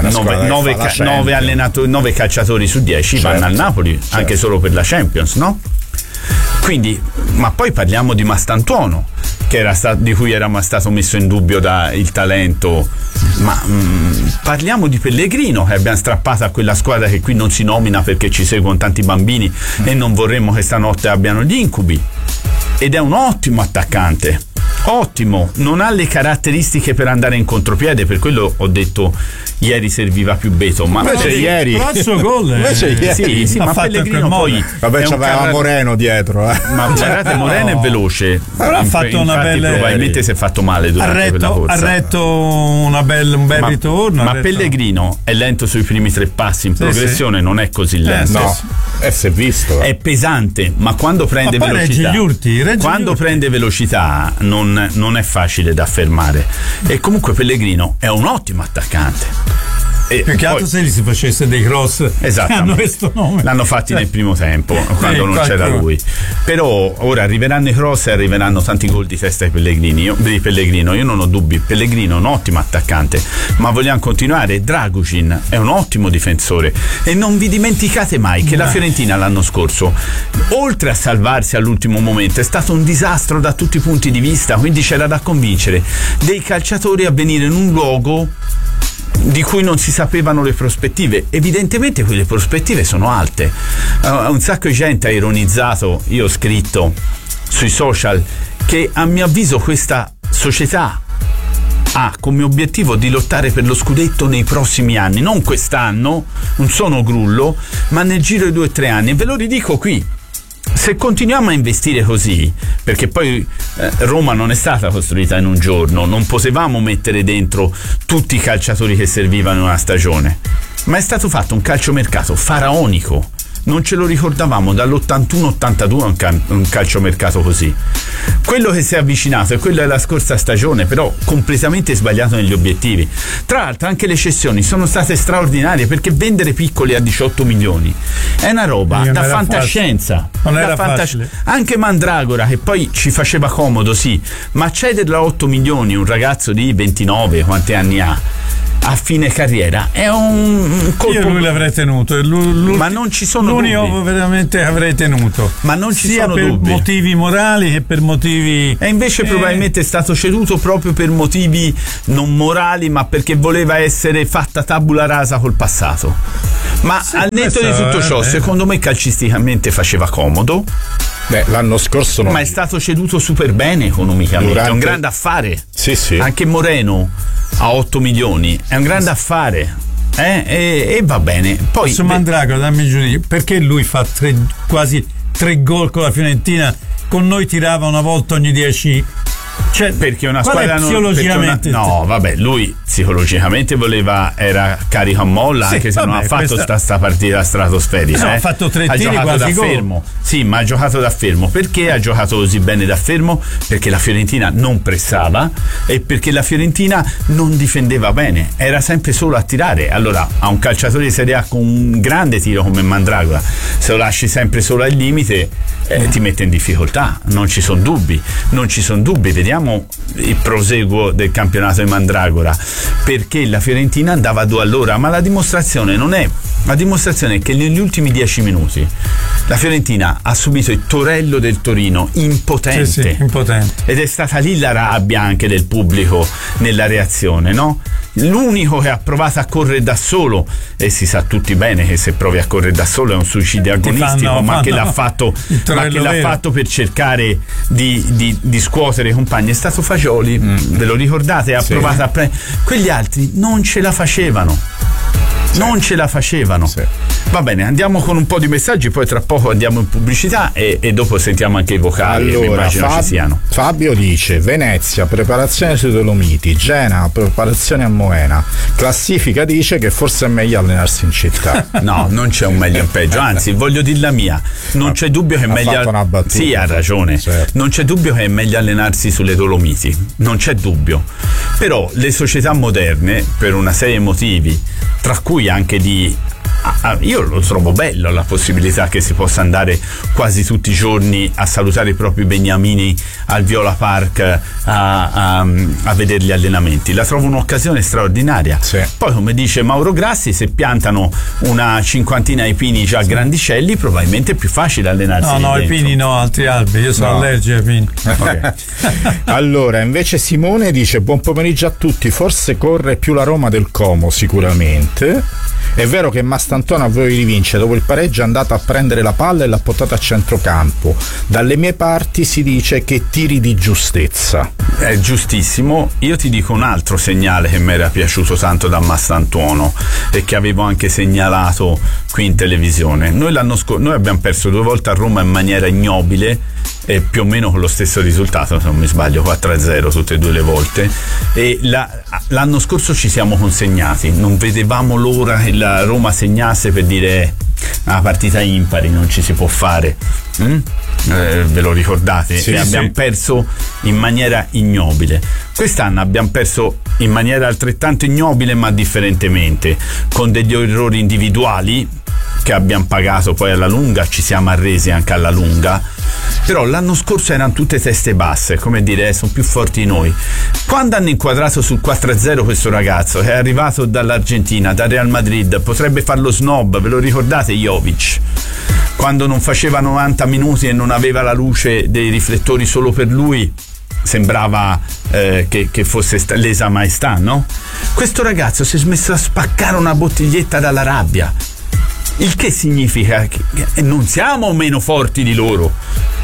nove allenatori, nove calciatori su dieci certo, vanno al Napoli, certo. Anche solo per la Champions, no? Quindi, ma poi parliamo di Mastantuono, che era stato, di cui era stato messo in dubbio da il talento, ma mh, parliamo di Pellegrino, che abbiamo strappato a quella squadra che qui non si nomina perché ci seguono tanti bambini mm. e non vorremmo che stanotte abbiano gli incubi, ed è un ottimo attaccante, ottimo, non ha le caratteristiche per andare in contropiede, per quello ho detto ieri serviva più Beto, ma invece no, ieri però il suo gol è... invece ieri sì, sì, ma Pellegrino poi vabbè c'aveva carrat... Moreno dietro, eh. ma guardate, Moreno è veloce, allora ha fatto una bella, probabilmente si è fatto male durante retto, quella corsa, ha retto una bella, un bel ma, ritorno, ma retto... Pellegrino è lento sui primi tre passi, in sì, progressione sì. Non è così lento, eh, no, eh, si è visto, è pesante, ma quando prende ma velocità regge gli urti, regge quando gli urti. prende velocità non, non è facile da fermare, e comunque Pellegrino è un ottimo attaccante. E più che altro se gli si facesse dei cross che hanno questo nome, l'hanno fatti cioè, nel primo tempo quando eh, non c'era lui, però ora arriveranno i cross e arriveranno tanti gol di testa di Pellegrini, io, di Pellegrino io non ho dubbi, Pellegrino è un ottimo attaccante, ma vogliamo continuare. Dragusin è un ottimo difensore, e non vi dimenticate mai che la Fiorentina l'anno scorso, oltre a salvarsi all'ultimo momento, è stato un disastro da tutti i punti di vista, quindi c'era da convincere dei calciatori a venire in un luogo di cui non si sapevano le prospettive. Evidentemente quelle prospettive sono alte. Uh, un sacco di gente ha ironizzato, io ho scritto sui social che a mio avviso questa società ha come obiettivo di lottare per lo scudetto nei prossimi anni, non quest'anno, non sono grullo, ma nel giro di due o tre anni, e ve lo ridico qui. se continuiamo a investire così, perché poi eh, Roma non è stata costruita in un giorno, non potevamo mettere dentro tutti i calciatori che servivano in una stagione, ma è stato fatto un calciomercato faraonico. Non ce lo ricordavamo dall'ottantuno ottantadue un, can- un calciomercato così. Quello che si è avvicinato è quello della scorsa stagione, però completamente sbagliato negli obiettivi. Tra l'altro anche le cessioni sono state straordinarie, perché vendere piccoli a diciotto milioni è una roba non da fantascienza. Non da era fantas- facile. Anche Mandragora, che poi ci faceva comodo, sì, ma cederlo a otto milioni un ragazzo di ventinove, quanti anni ha? A fine carriera è un colpo. Io lui l'avrei tenuto, lui, lui, ma non ci sono l'unico dubbi. veramente avrei tenuto, ma non ci sia sono per dubbi. motivi morali che per motivi, e invece eh... probabilmente è stato ceduto proprio per motivi non morali, ma perché voleva essere fatta tabula rasa col passato. Ma sì, al netto di tutto ciò, eh, secondo me calcisticamente faceva comodo. Beh, l'anno scorso non... ma è stato ceduto super bene economicamente. Durante... è un grande affare. Sì, sì. Anche Moreno a otto milioni è un grande affare. Eh? E, e va bene. Poi su Mandragora, dammi il giudizio, perché lui fa tre, quasi tre gol con la Fiorentina, con noi tirava una volta ogni dieci. Cioè, perché una squadra non, psicologicamente una, no vabbè, lui psicologicamente voleva, era carico a molla, sì, anche se vabbè, non ha fatto questa... sta, sta partita stratosferica, no, eh. ha fatto tre ha tiri giocato quasi da gol. fermo, sì, ma ha giocato da fermo. Perché ha giocato così bene da fermo? Perché la Fiorentina non pressava e perché la Fiorentina non difendeva bene, era sempre solo a tirare. Allora a un calciatore di Serie A con un grande tiro come Mandragora, se lo lasci sempre solo al limite, eh, ti mette in difficoltà, non ci sono dubbi, non ci sono dubbi. Vediamo il proseguo del campionato di Mandragora, perché la Fiorentina andava a due all'ora, ma la dimostrazione non è la dimostrazione è che negli ultimi dieci minuti la Fiorentina ha subito il torello del Torino, impotente, sì, sì, impotente. Ed è stata lì la rabbia anche del pubblico nella reazione, no? L'unico che ha provato a correre da solo, e si sa tutti bene che se provi a correre da solo è un suicidio agonistico, fanno, ma fanno, che l'ha fatto ma che l'ha vero. fatto per cercare di, di, di scuotere i compagni è stato Fagioli, mm. ve lo ricordate? Ha sì. provato a prendere, quegli altri non ce la facevano. Sì. Non ce la facevano. Sì. Va bene, andiamo con un po' di messaggi, poi tra poco andiamo in pubblicità e, e dopo sentiamo anche i vocali. Allora, che mi immagino Fab- ci siano. Fabio dice: Venezia, preparazione sui Dolomiti, Genoa, preparazione a Moena. Classifica dice che forse è meglio allenarsi in città. No, non c'è un meglio e un peggio, anzi voglio dir la mia, non c'è dubbio che è meglio fatto una battuta, sì, ha ragione, certo. Non c'è dubbio che è meglio allenarsi sulle Dolomiti, non c'è dubbio. Però le società moderne, per una serie di motivi, tra cui anche di Ah, io lo trovo bello la possibilità che si possa andare quasi tutti i giorni a salutare i propri beniamini al Viola Park a, a, a vedere gli allenamenti. La trovo un'occasione straordinaria. Sì. Poi, come dice Mauro Grassi, se piantano una cinquantina di pini già grandicelli, probabilmente è più facile allenarsi. No, no, dentro. I pini no, altri alberi. Io sono no. allergico ai pini. Okay. Allora, invece Simone dice: buon pomeriggio a tutti. Forse corre più la Roma del Como, sicuramente. È vero che Mastantona aveva di vincere, dopo il pareggio è andata a prendere la palla e l'ha portata a centrocampo. Dalle mie parti si dice che tiri di giustezza. È giustissimo. Io ti dico un altro segnale che mi era piaciuto tanto da Mastantuono e che avevo anche segnalato qui in televisione. Noi l'anno scorso noi abbiamo perso due volte a Roma in maniera ignobile e più o meno con lo stesso risultato, se non mi sbaglio, quattro a zero tutte e due le volte, e la, l'anno scorso ci siamo consegnati, non vedevamo l'ora che la Roma segnasse per dire una partita impari, non ci si può fare. Mm? Eh, ve lo ricordate? Sì, e abbiamo sì. perso in maniera ignobile. Quest'anno abbiamo perso in maniera altrettanto ignobile ma differentemente, con degli errori individuali che abbiamo pagato poi alla lunga, ci siamo arresi anche alla lunga. Però l'anno scorso erano tutte teste basse, come dire, eh, sono più forti di noi. Quando hanno inquadrato sul quattro a zero questo ragazzo che è arrivato dall'Argentina, dal Real Madrid, potrebbe farlo snob, ve lo ricordate Jovic? Quando non faceva novanta minuti e non aveva la luce dei riflettori solo per lui, sembrava eh, che, che fosse sta- lesa maestà, no? Questo ragazzo si è smesso a spaccare una bottiglietta dalla rabbia, il che significa che non siamo meno forti di loro,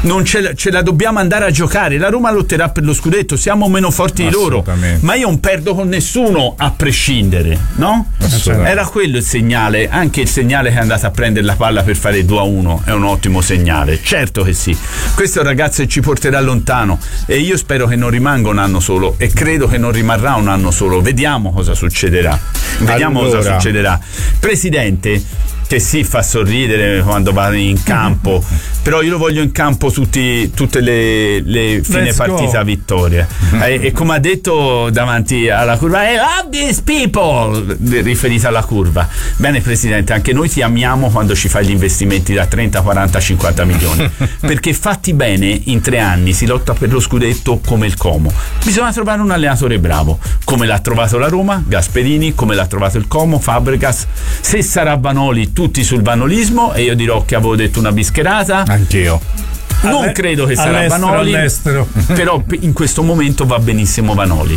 non ce la, ce la dobbiamo andare a giocare. La Roma lotterà per lo scudetto, siamo meno forti di loro, ma io non perdo con nessuno a prescindere, no? Era quello il segnale, anche il segnale che è andato a prendere la palla per fare due a uno è un ottimo segnale, certo che sì. Questo è un ragazzo che ci porterà lontano e io spero che non rimanga un anno solo e credo che non rimarrà un anno solo. Vediamo cosa succederà. Vediamo allora. cosa succederà. Presidente, che si fa sorridere quando va in campo, però io lo voglio in campo tutti, tutte le, le fine Let's partita go. vittorie. e, e come ha detto davanti alla curva, I love these people, riferita alla curva. Bene Presidente, anche noi ti amiamo quando ci fai gli investimenti da trenta, quaranta, cinquanta milioni, perché fatti bene in tre anni si lotta per lo scudetto come il Como. Bisogna trovare un allenatore bravo, come l'ha trovato la Roma, Gasperini, come l'ha trovato il Como, Fabregas. Se sarà Vanoli, tutti sul vanolismo, e io dirò che avevo detto una bischerata. Anch'io. Non Alle- credo che sarà all'estero, Vanoli, all'estero. però in questo momento va benissimo Vanoli.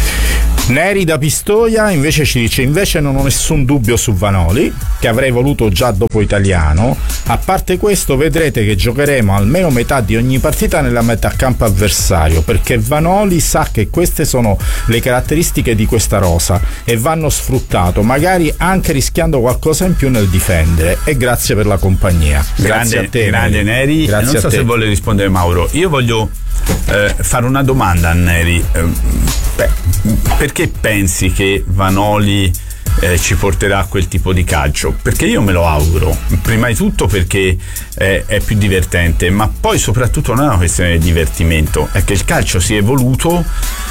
Neri da Pistoia invece ci dice: invece non ho nessun dubbio su Vanoli, che avrei voluto già dopo Italiano. A parte questo, vedrete che giocheremo almeno metà di ogni partita nella metà campo avversario, perché Vanoli sa che queste sono le caratteristiche di questa rosa e vanno sfruttato, magari anche rischiando qualcosa in più nel difendere. E grazie per la compagnia. Grazie Grande, a te, grande Neri. Grazie non so a te. se vuole rispondere Mauro. Io voglio eh, fare una domanda a Neri. Eh, beh, perché pensi che Vanoli eh, ci porterà a quel tipo di calcio? Perché io me lo auguro, prima di tutto perché eh, è più divertente, ma poi soprattutto non è una questione di divertimento, è che il calcio si è evoluto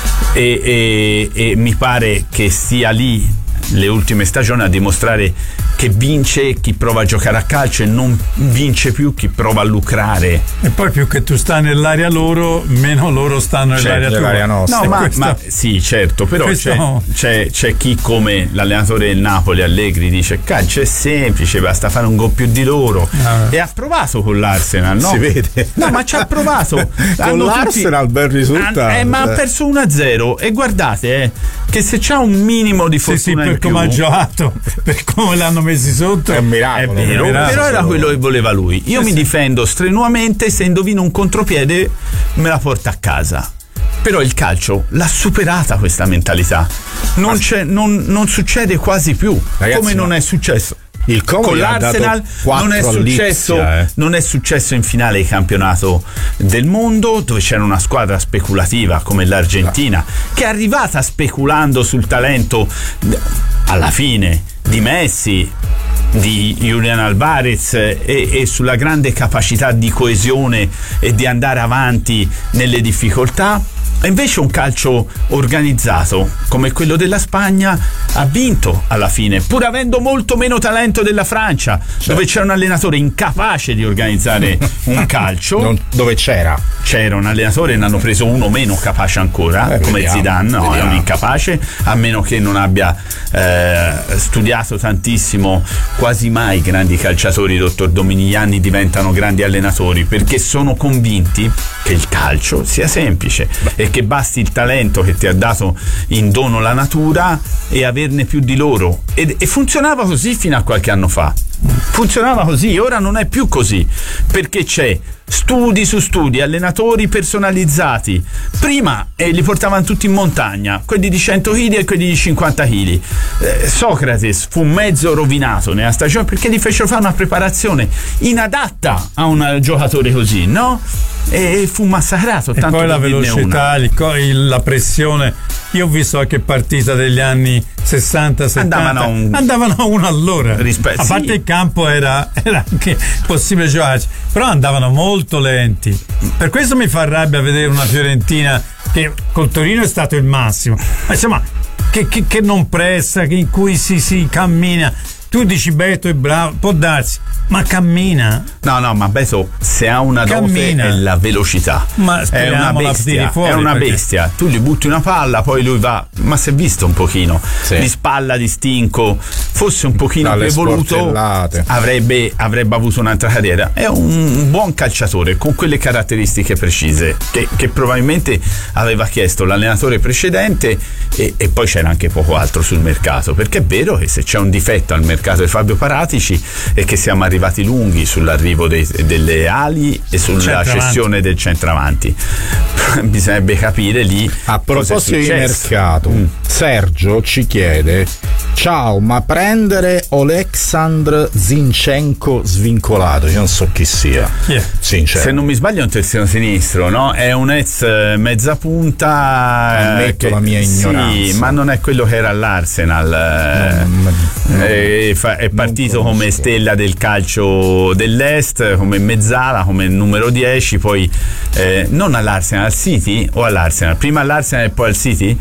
e, e, e mi pare che stia lì le ultime stagioni a dimostrare che vince chi prova a giocare a calcio e non vince più chi prova a lucrare. E poi più che tu stai nell'area loro, meno loro stanno nell'area Certo, tua. nell'area nostra. No, ma, questo- ma sì, certo, però questo- c'è, c'è, c'è chi come l'allenatore del Napoli Allegri dice calcio è semplice, basta fare un gol più di loro, Ah. e ha provato con l'Arsenal, no? Si vede. No, ma ci ha provato. Con Hanno l'Arsenal tutti- bel risultato. Han- eh, ma ha perso uno a zero e guardate eh, che se c'ha un minimo di Sì, sì, fortuna per in più, come ha giocato, per come l'hanno messi sotto. È un è miracolo. vero, miracolo. però era quello che voleva lui. Io Eh, mi sì. difendo strenuamente, se indovino un contropiede me la porta a casa. Però il calcio l'ha superata questa mentalità. Non, c'è, non, non succede quasi più, Ragazzi, come non ma è successo. il Como Con gli ha dato l'Arsenal quattro non è, successo, all'Ipsia, eh. non è successo in finale di campionato del mondo, dove c'era una squadra speculativa come l'Argentina, che è arrivata speculando sul talento alla fine di Messi, di Julian Alvarez e, e sulla grande capacità di coesione e di andare avanti nelle difficoltà. E invece un calcio organizzato come quello della Spagna ha vinto alla fine, pur avendo molto meno talento della Francia, dove c'era un allenatore incapace di organizzare un calcio. Non- dove c'era? C'era un allenatore, ne hanno preso uno meno capace ancora, Eh, come vediamo, Zidane, no, vediamo. è un incapace, a meno che non abbia eh, studiato tantissimo. Quasi mai i grandi calciatori, dottor Dominigliani, diventano grandi allenatori, perché sono convinti che il calcio sia semplice e che basti il talento che ti ha dato in dono la natura e averne più di loro. E, e funzionava così fino a qualche anno fa. Funzionava così, ora non è più così, perché c'è studi su studi, allenatori personalizzati. Prima eh, li portavano tutti in montagna, quelli di cento chili e quelli di cinquanta chili. Eh, Socrate fu mezzo rovinato nella stagione perché gli fecero fare una preparazione inadatta a un giocatore così, no? E fu massacrato. E tanto poi la per dirne velocità, una. il co- il- la pressione. Io ho visto qualche partita degli anni sessanta settanta, Andavano a un- andavano a uno all'ora. Rispe- a parte sì. il campo era, era anche possibile giocarci, però andavano molto lenti. Per questo mi fa rabbia vedere una Fiorentina che col Torino è stato il massimo, ma insomma che, che- che non pressa, che in cui si, si cammina. Tu dici Beto è bravo, può darsi, ma cammina. No, no, ma Beto, se ha una dote Cammina. è la velocità. Ma è una speriamo la bestia, tiri fuori, è una perché- bestia. Tu gli butti una palla, poi lui va, ma si è visto un pochino Sì. di spalla, di stinco, fosse un pochino Dalle più evoluto, sportellate. avrebbe, avrebbe avuto un'altra carriera. È un, un buon calciatore con quelle caratteristiche precise che, che probabilmente aveva chiesto l'allenatore precedente, e, e poi c'era anche poco altro sul mercato, perché è vero che se c'è un difetto al mercato mercato di Fabio Paratici è che siamo arrivati lunghi sull'arrivo dei, delle ali e sulla Centravanti. cessione del centravanti. Bisognerebbe capire lì a proposito di successo. mercato, mm. Sergio ci chiede: ciao, ma prendere Oleksandr Zinchenko svincolato? Io non so chi sia. Yeah. Sincero. Se non mi sbaglio è un terzino sinistro, no? È un ex mezza punta. Ammetto eh, la mia ignoranza. Sì, ma non è quello che era all'Arsenal. No, no, è, è partito conosco. come stella del calcio dell'Est, come mezzala, come numero dieci, poi eh, non all'Arsenal, al City o all'Arsenal? Prima all'Arsenal e poi al City?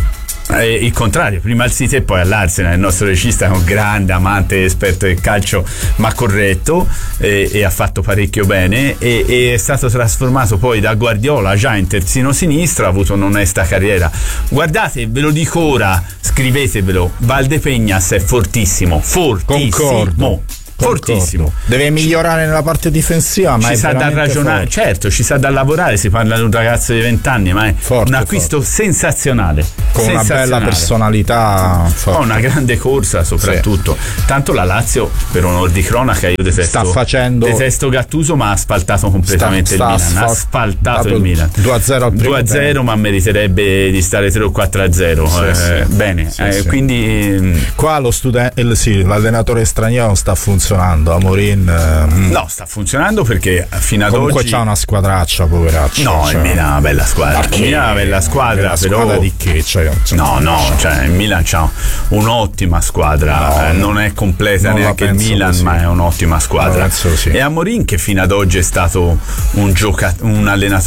Eh, il contrario, prima al City e poi all'Arsenal. Il nostro regista è un grande amante, esperto del calcio, ma corretto, eh, e ha fatto parecchio bene, e, e è stato trasformato poi da Guardiola già in terzino sinistro, ha avuto un'onesta carriera. Guardate, ve lo dico ora, scrivetevelo, Valdepeñas è fortissimo, fortissimo. Concordo. Fortissimo. Deve migliorare nella parte difensiva, ma ci è sa da ragionare, forte. certo, ci sa da lavorare. Si parla di un ragazzo di venti anni, ma è Forte, un acquisto forte. sensazionale, Con una sensazionale. bella personalità, forte. Ha una grande corsa soprattutto. Sì. Tanto la Lazio, per onor di cronaca, io detesto, sta facendo detesto Gattuso, ma ha asfaltato completamente sta, il sta Milan. Ha sfa- asfaltato il Milan due a zero al primo due a zero, tempo. ma meriterebbe di stare tre o quattro a zero. Sì, eh, sì. Bene, Sì, eh, sì. quindi qua lo studente, il, sì, l'allenatore straniero non sta funzionando. Amorin eh, no, sta funzionando perché fino ad comunque oggi c'ha una squadraccia, poveraccio. no, cioè, il Milan è una bella squadra. Il Milan è una bella squadra, bella però squadra di che? Cioè, no, no, cioè il Milan c'ha un'ottima squadra, No, eh, non è completa non la neanche il penso Milan, così. ma è un'ottima squadra. No, penso sì. E Amorin, che fino ad oggi è stato un, gioca- un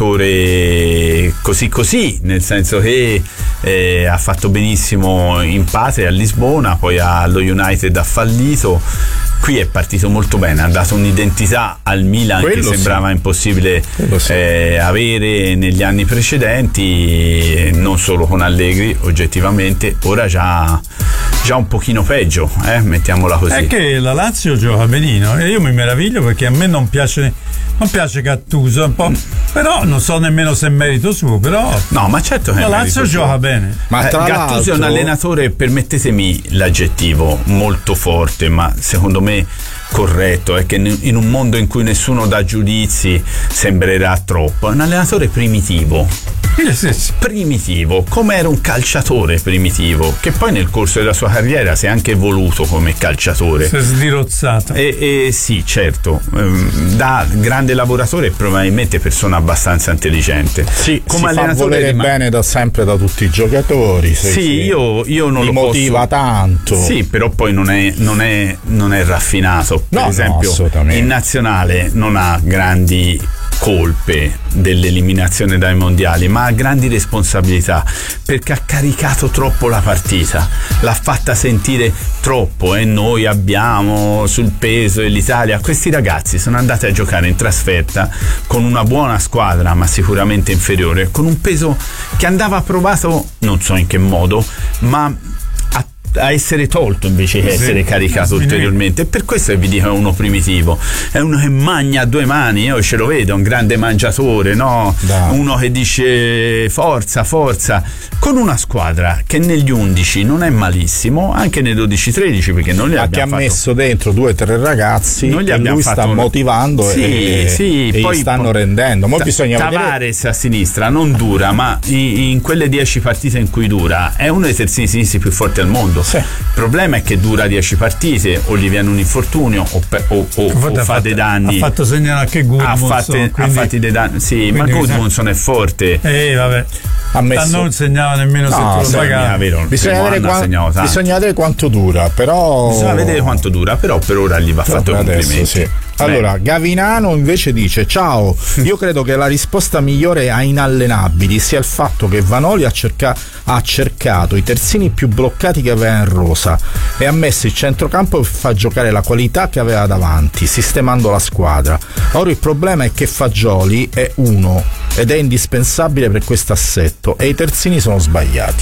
allenatore così così, nel senso che eh, ha fatto benissimo in patria a Lisbona, poi allo United ha fallito. Qui è partito molto bene, ha dato un'identità al Milan Quello che sembrava sì. impossibile Quello sì. eh, avere negli anni precedenti, non solo con Allegri oggettivamente, ora già, già un pochino peggio, eh? Mettiamola così. È che la Lazio gioca benino e io mi meraviglio perché a me non piace, non piace Gattuso un po', però non so nemmeno se è merito suo, però No, ma certo che la è Lazio merito gioca suo. bene. Ma Eh, tra Gattuso l'altro è un allenatore, permettetemi l'aggettivo, molto forte, ma secondo me corretto, è che in un mondo in cui nessuno dà giudizi sembrerà troppo. È un allenatore primitivo. Sì, sì, sì. Primitivo, come era un calciatore primitivo, che poi nel corso della sua carriera si è anche evoluto come calciatore. Si è sdirozzato. E, e sì, certo, ehm, da grande lavoratore e probabilmente persona abbastanza intelligente. sì, come si fa allenatore volere rima- bene da sempre da tutti i giocatori. Sì, Sì, sì. io, io non Li lo motiva posso. tanto. Sì, però poi non è, non è, non è raffinato. Per No, no, esempio, assolutamente. in nazionale non ha grandi colpe dell'eliminazione dai mondiali, ma ha grandi responsabilità perché ha caricato troppo la partita, l'ha fatta sentire troppo, e noi abbiamo sul peso e l'Italia. Questi ragazzi sono andati a giocare in trasferta con una buona squadra, ma sicuramente inferiore, con un peso che andava provato, non so in che modo, ma a a essere tolto invece che Sì. essere caricato Sì. ulteriormente. E per questo vi dico è uno primitivo, è uno che magna a due mani. Io ce lo vedo, è un grande mangiatore, no? Dai. Uno che dice forza, forza, con una squadra che negli undici non è malissimo, anche nei dodici tredici, perché non li Ma che ha abbiamo fatto. messo dentro due o tre ragazzi Noi gli e abbiamo lui sta fatto un- motivando Sì, e, sì, e poi- gli stanno poi- rendendo. Mo Ta- bisogna vedere. Tavares a sinistra non dura, ma in, in quelle dieci partite in cui dura è uno dei terzini sinistri più forti al mondo. Sì. Il problema è che dura dieci partite, o gli viene un infortunio o, pe- o, o- o Infatti ha fa fatto- dei danni. Ha fatto segnare anche ha, Gudmundsson, fatte- ha quindi- fatti dei danni. Sì, ma quindi Gudmundsson è forte. Eh, vabbè. Ha messo- A non segnava nemmeno se No, tu lo sì, pagavi. è vero, il Bisogna primo vedere, anno ha qua- segnato tanto. bisogna vedere quanto dura, però Bisogna vedere quanto dura, però per ora gli va fatto Vabbè, complimenti. adesso sì. Allora, Gavinano invece dice: ciao, io credo che la risposta migliore a inallenabili sia il fatto che Vanoli ha, cerca- ha cercato i terzini più bloccati che aveva in rosa e ha messo il centrocampo per far giocare la qualità che aveva davanti, sistemando la squadra. Ora il problema è che Fagioli è uno ed è indispensabile per questo assetto e i terzini sono sbagliati.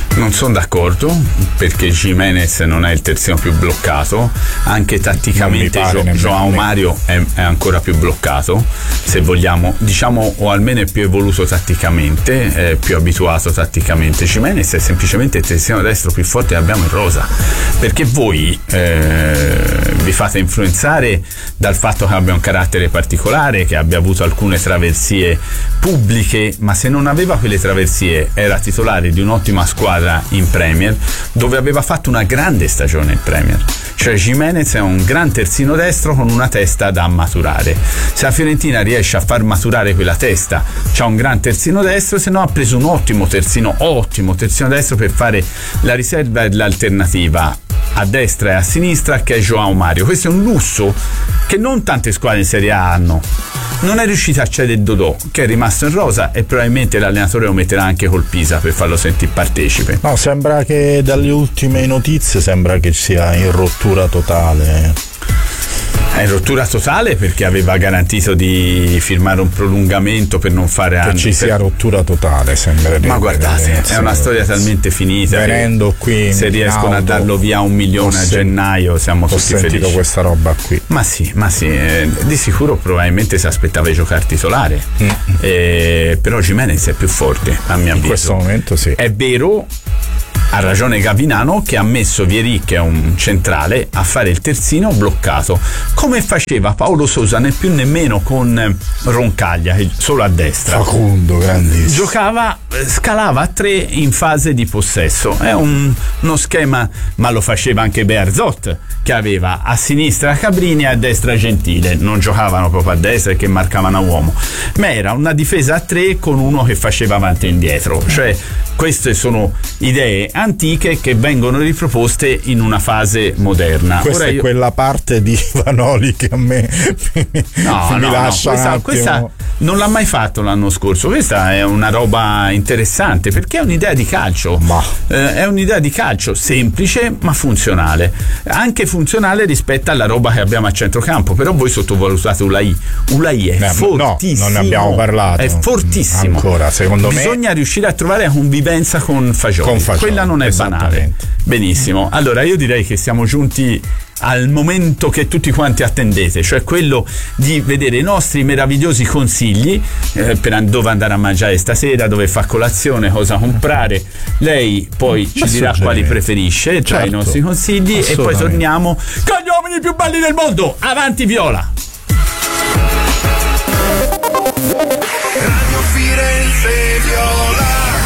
Non sono d'accordo, perché Gimenez non è il terzino più bloccato, anche tatticamente Gio- João Mario è, è ancora più bloccato, se vogliamo, diciamo, o almeno è più evoluto tatticamente, è più abituato tatticamente. Gimenez è semplicemente il terzino destro più forte che abbiamo in rosa, perché voi eh, vi fate influenzare dal fatto che abbia un carattere particolare, che abbia avuto alcune traversie pubbliche, ma se non aveva quelle traversie era titolare di un'ottima squadra in Premier, dove aveva fatto una grande stagione in Premier. Cioè Gimenez è un gran terzino destro con una testa da maturare. Se la Fiorentina riesce a far maturare quella testa, c'ha un gran terzino destro, se no ha preso un ottimo terzino, ottimo terzino destro per fare la riserva e l'alternativa a destra e a sinistra, che è João Mario. Questo è un lusso che non tante squadre in Serie A hanno. Non è riuscito a cedere Dodò, che è rimasto in rosa, e probabilmente l'allenatore lo metterà anche col Pisa per farlo sentire partecipe. No, sembra che dalle ultime notizie sembra che sia in rottura totale. È in rottura totale perché aveva garantito di firmare un prolungamento per non fare che anni. ci sia per... rottura totale, sembra. Ma guardate, è una storia talmente finita. Venendo qui se riescono a darlo via un milione a gennaio siamo tutti felici. Ho sentito questa roba qui. Ma sì, ma sì, eh, di sicuro probabilmente si aspettava di giocare titolare. Mm. Eh, però Gimenez è più forte, a mio avviso. In questo momento sì. È vero. Ha ragione Gavinano, che ha messo Vieri, che è un centrale, a fare il terzino bloccato, come faceva Paolo Sousa, né più nemmeno con Roncaglia, solo a destra. Facundo, grandissimo. Giocava, scalava a tre in fase di possesso. È un, uno schema, ma lo faceva anche Bearzot, che aveva a sinistra Cabrini e a destra Gentile. Non giocavano proprio a destra perché marcavano a uomo, ma era una difesa a tre con uno che faceva avanti e indietro. Cioè, queste sono idee antiche che vengono riproposte in una fase moderna. Questa Ora è io... quella parte di Vanoli che a me no, mi no, lascia no, questa, un questa non l'ha mai fatto l'anno scorso. Questa è una roba interessante perché è un'idea di calcio. Eh, è un'idea di calcio semplice ma funzionale, anche funzionale rispetto alla roba che abbiamo a centrocampo. Però voi sottovalutate Ulai. Ulai è eh, fortissimo. No, non ne abbiamo parlato. È fortissimo. Ancora, secondo Bisogna me. Bisogna riuscire a trovare la convivenza con Fagioli. Con Fagioli. Quella non è banale. Benissimo. Allora io direi che siamo giunti al momento che tutti quanti attendete, cioè quello di vedere i nostri meravigliosi consigli eh, per dove andare a mangiare stasera, dove fa colazione, cosa comprare. Lei poi ci dirà quali preferisce tra certo, i nostri consigli e poi torniamo con gli uomini più belli del mondo. Avanti Viola! Radio Firenze Viola.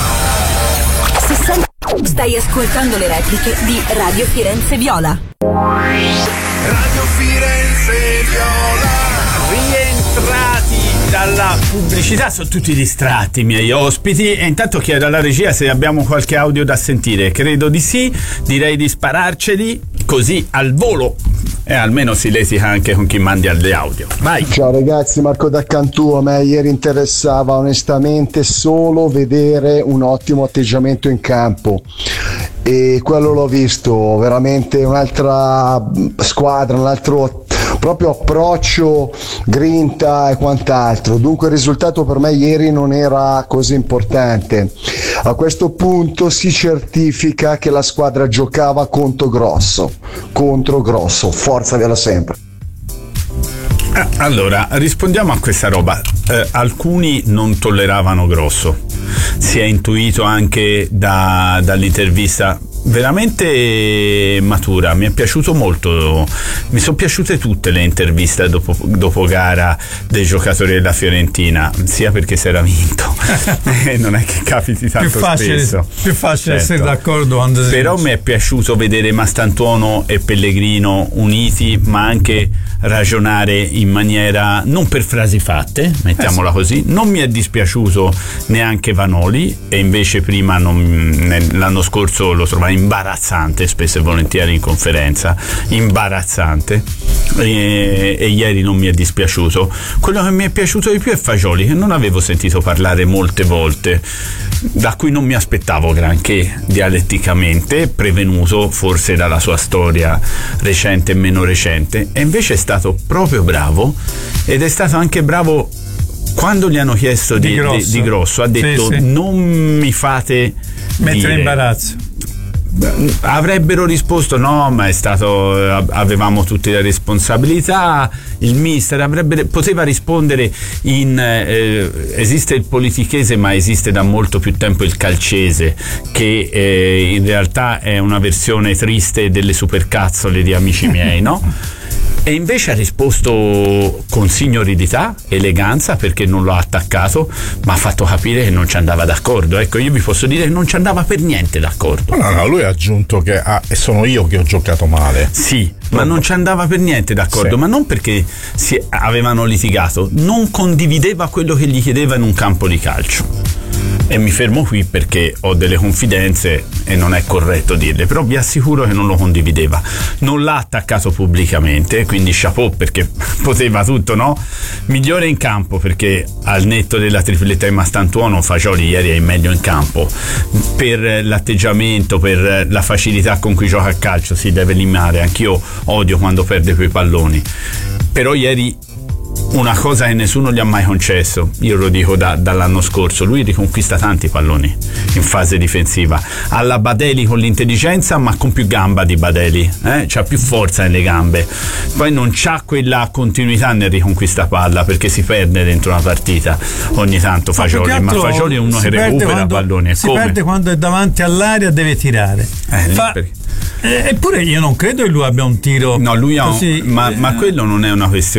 Stai ascoltando le repliche di Radio Firenze Viola. Radio Firenze Viola. Rientrati dalla pubblicità, sono tutti distratti i miei ospiti e intanto chiedo alla regia se abbiamo qualche audio da sentire. Credo di sì, direi di spararceli così al volo e almeno si lesica anche con chi mandi alle audio. Vai. Ciao ragazzi, Marco da Cantù. A me ieri interessava onestamente solo vedere un ottimo atteggiamento in campo e quello l'ho visto, veramente un'altra squadra, un altro proprio approccio, grinta e quant'altro. Dunque il risultato per me ieri non era così importante. A questo punto si certifica che la squadra giocava contro grosso, contro grosso, forza Viola sempre. Allora, rispondiamo a questa roba. Eh, alcuni non tolleravano Grosso, si è intuito anche da, dall'intervista veramente matura. Mi è piaciuto molto, mi sono piaciute tutte le interviste dopo, dopo gara dei giocatori della Fiorentina, sia perché si era vinto e non è che capiti tanto più facile, spesso, più facile certo. essere d'accordo quando però mi è piaciuto vedere Mastantuono e Pellegrino uniti, ma anche ragionare in maniera non per frasi fatte, mettiamola così. Non mi è dispiaciuto neanche Vanoli, e invece prima non, l'anno scorso lo trovai imbarazzante spesso e volentieri in conferenza, imbarazzante, e, e ieri non mi è dispiaciuto. Quello che mi è piaciuto di più è Fagioli, che non avevo sentito parlare molte volte, da cui non mi aspettavo granché dialetticamente, prevenuto forse dalla sua storia recente e meno recente, e invece è stato proprio bravo, ed è stato anche bravo quando gli hanno chiesto di, Di Grosso, di, di Grosso ha detto Sì, sì. non mi fate Mettere dire. in imbarazzo. Avrebbero risposto no, ma è stato, avevamo tutte le responsabilità. Il mister avrebbe, poteva rispondere in eh, esiste il politichese, ma esiste da molto più tempo il calcese, che eh, in realtà è una versione triste delle supercazzole di Amici miei, no? E invece ha risposto con signorilità, eleganza, perché non l'ha attaccato, ma ha fatto capire che non ci andava d'accordo. Ecco, io vi posso dire che non ci andava per niente d'accordo. No, no, lui ha aggiunto che ah, e sono io che ho giocato male. Sì, ma non ci andava per niente d'accordo, Sì. ma non perché si avevano litigato, non condivideva quello che gli chiedeva in un campo di calcio. E mi fermo qui perché ho delle confidenze e non è corretto dirle, però vi assicuro che non lo condivideva. Non l'ha attaccato pubblicamente, quindi chapeau, perché poteva tutto, no? Migliore in campo, perché al netto della tripletta di Mastantuono Fagioli ieri è meglio in campo. Per l'atteggiamento, per la facilità con cui gioca a calcio si deve limare. Anch'io odio quando perde quei palloni, però ieri una cosa che nessuno gli ha mai concesso, io lo dico da, dall'anno scorso, lui riconquista tanti palloni in fase difensiva, alla Badeli con l'intelligenza, ma con più gamba di Badeli, eh? C'ha più forza nelle gambe, poi non c'ha quella continuità nel riconquista palla, perché si perde dentro una partita ogni tanto Fagioli, ma Fagioli è uno che recupera quando, palloni. si Come? perde quando è davanti all'area, deve tirare. Eh, Fa, perché... eh, eppure io non credo che lui abbia un tiro No, lui ha un, così, ma, eh, ma quello non è una questione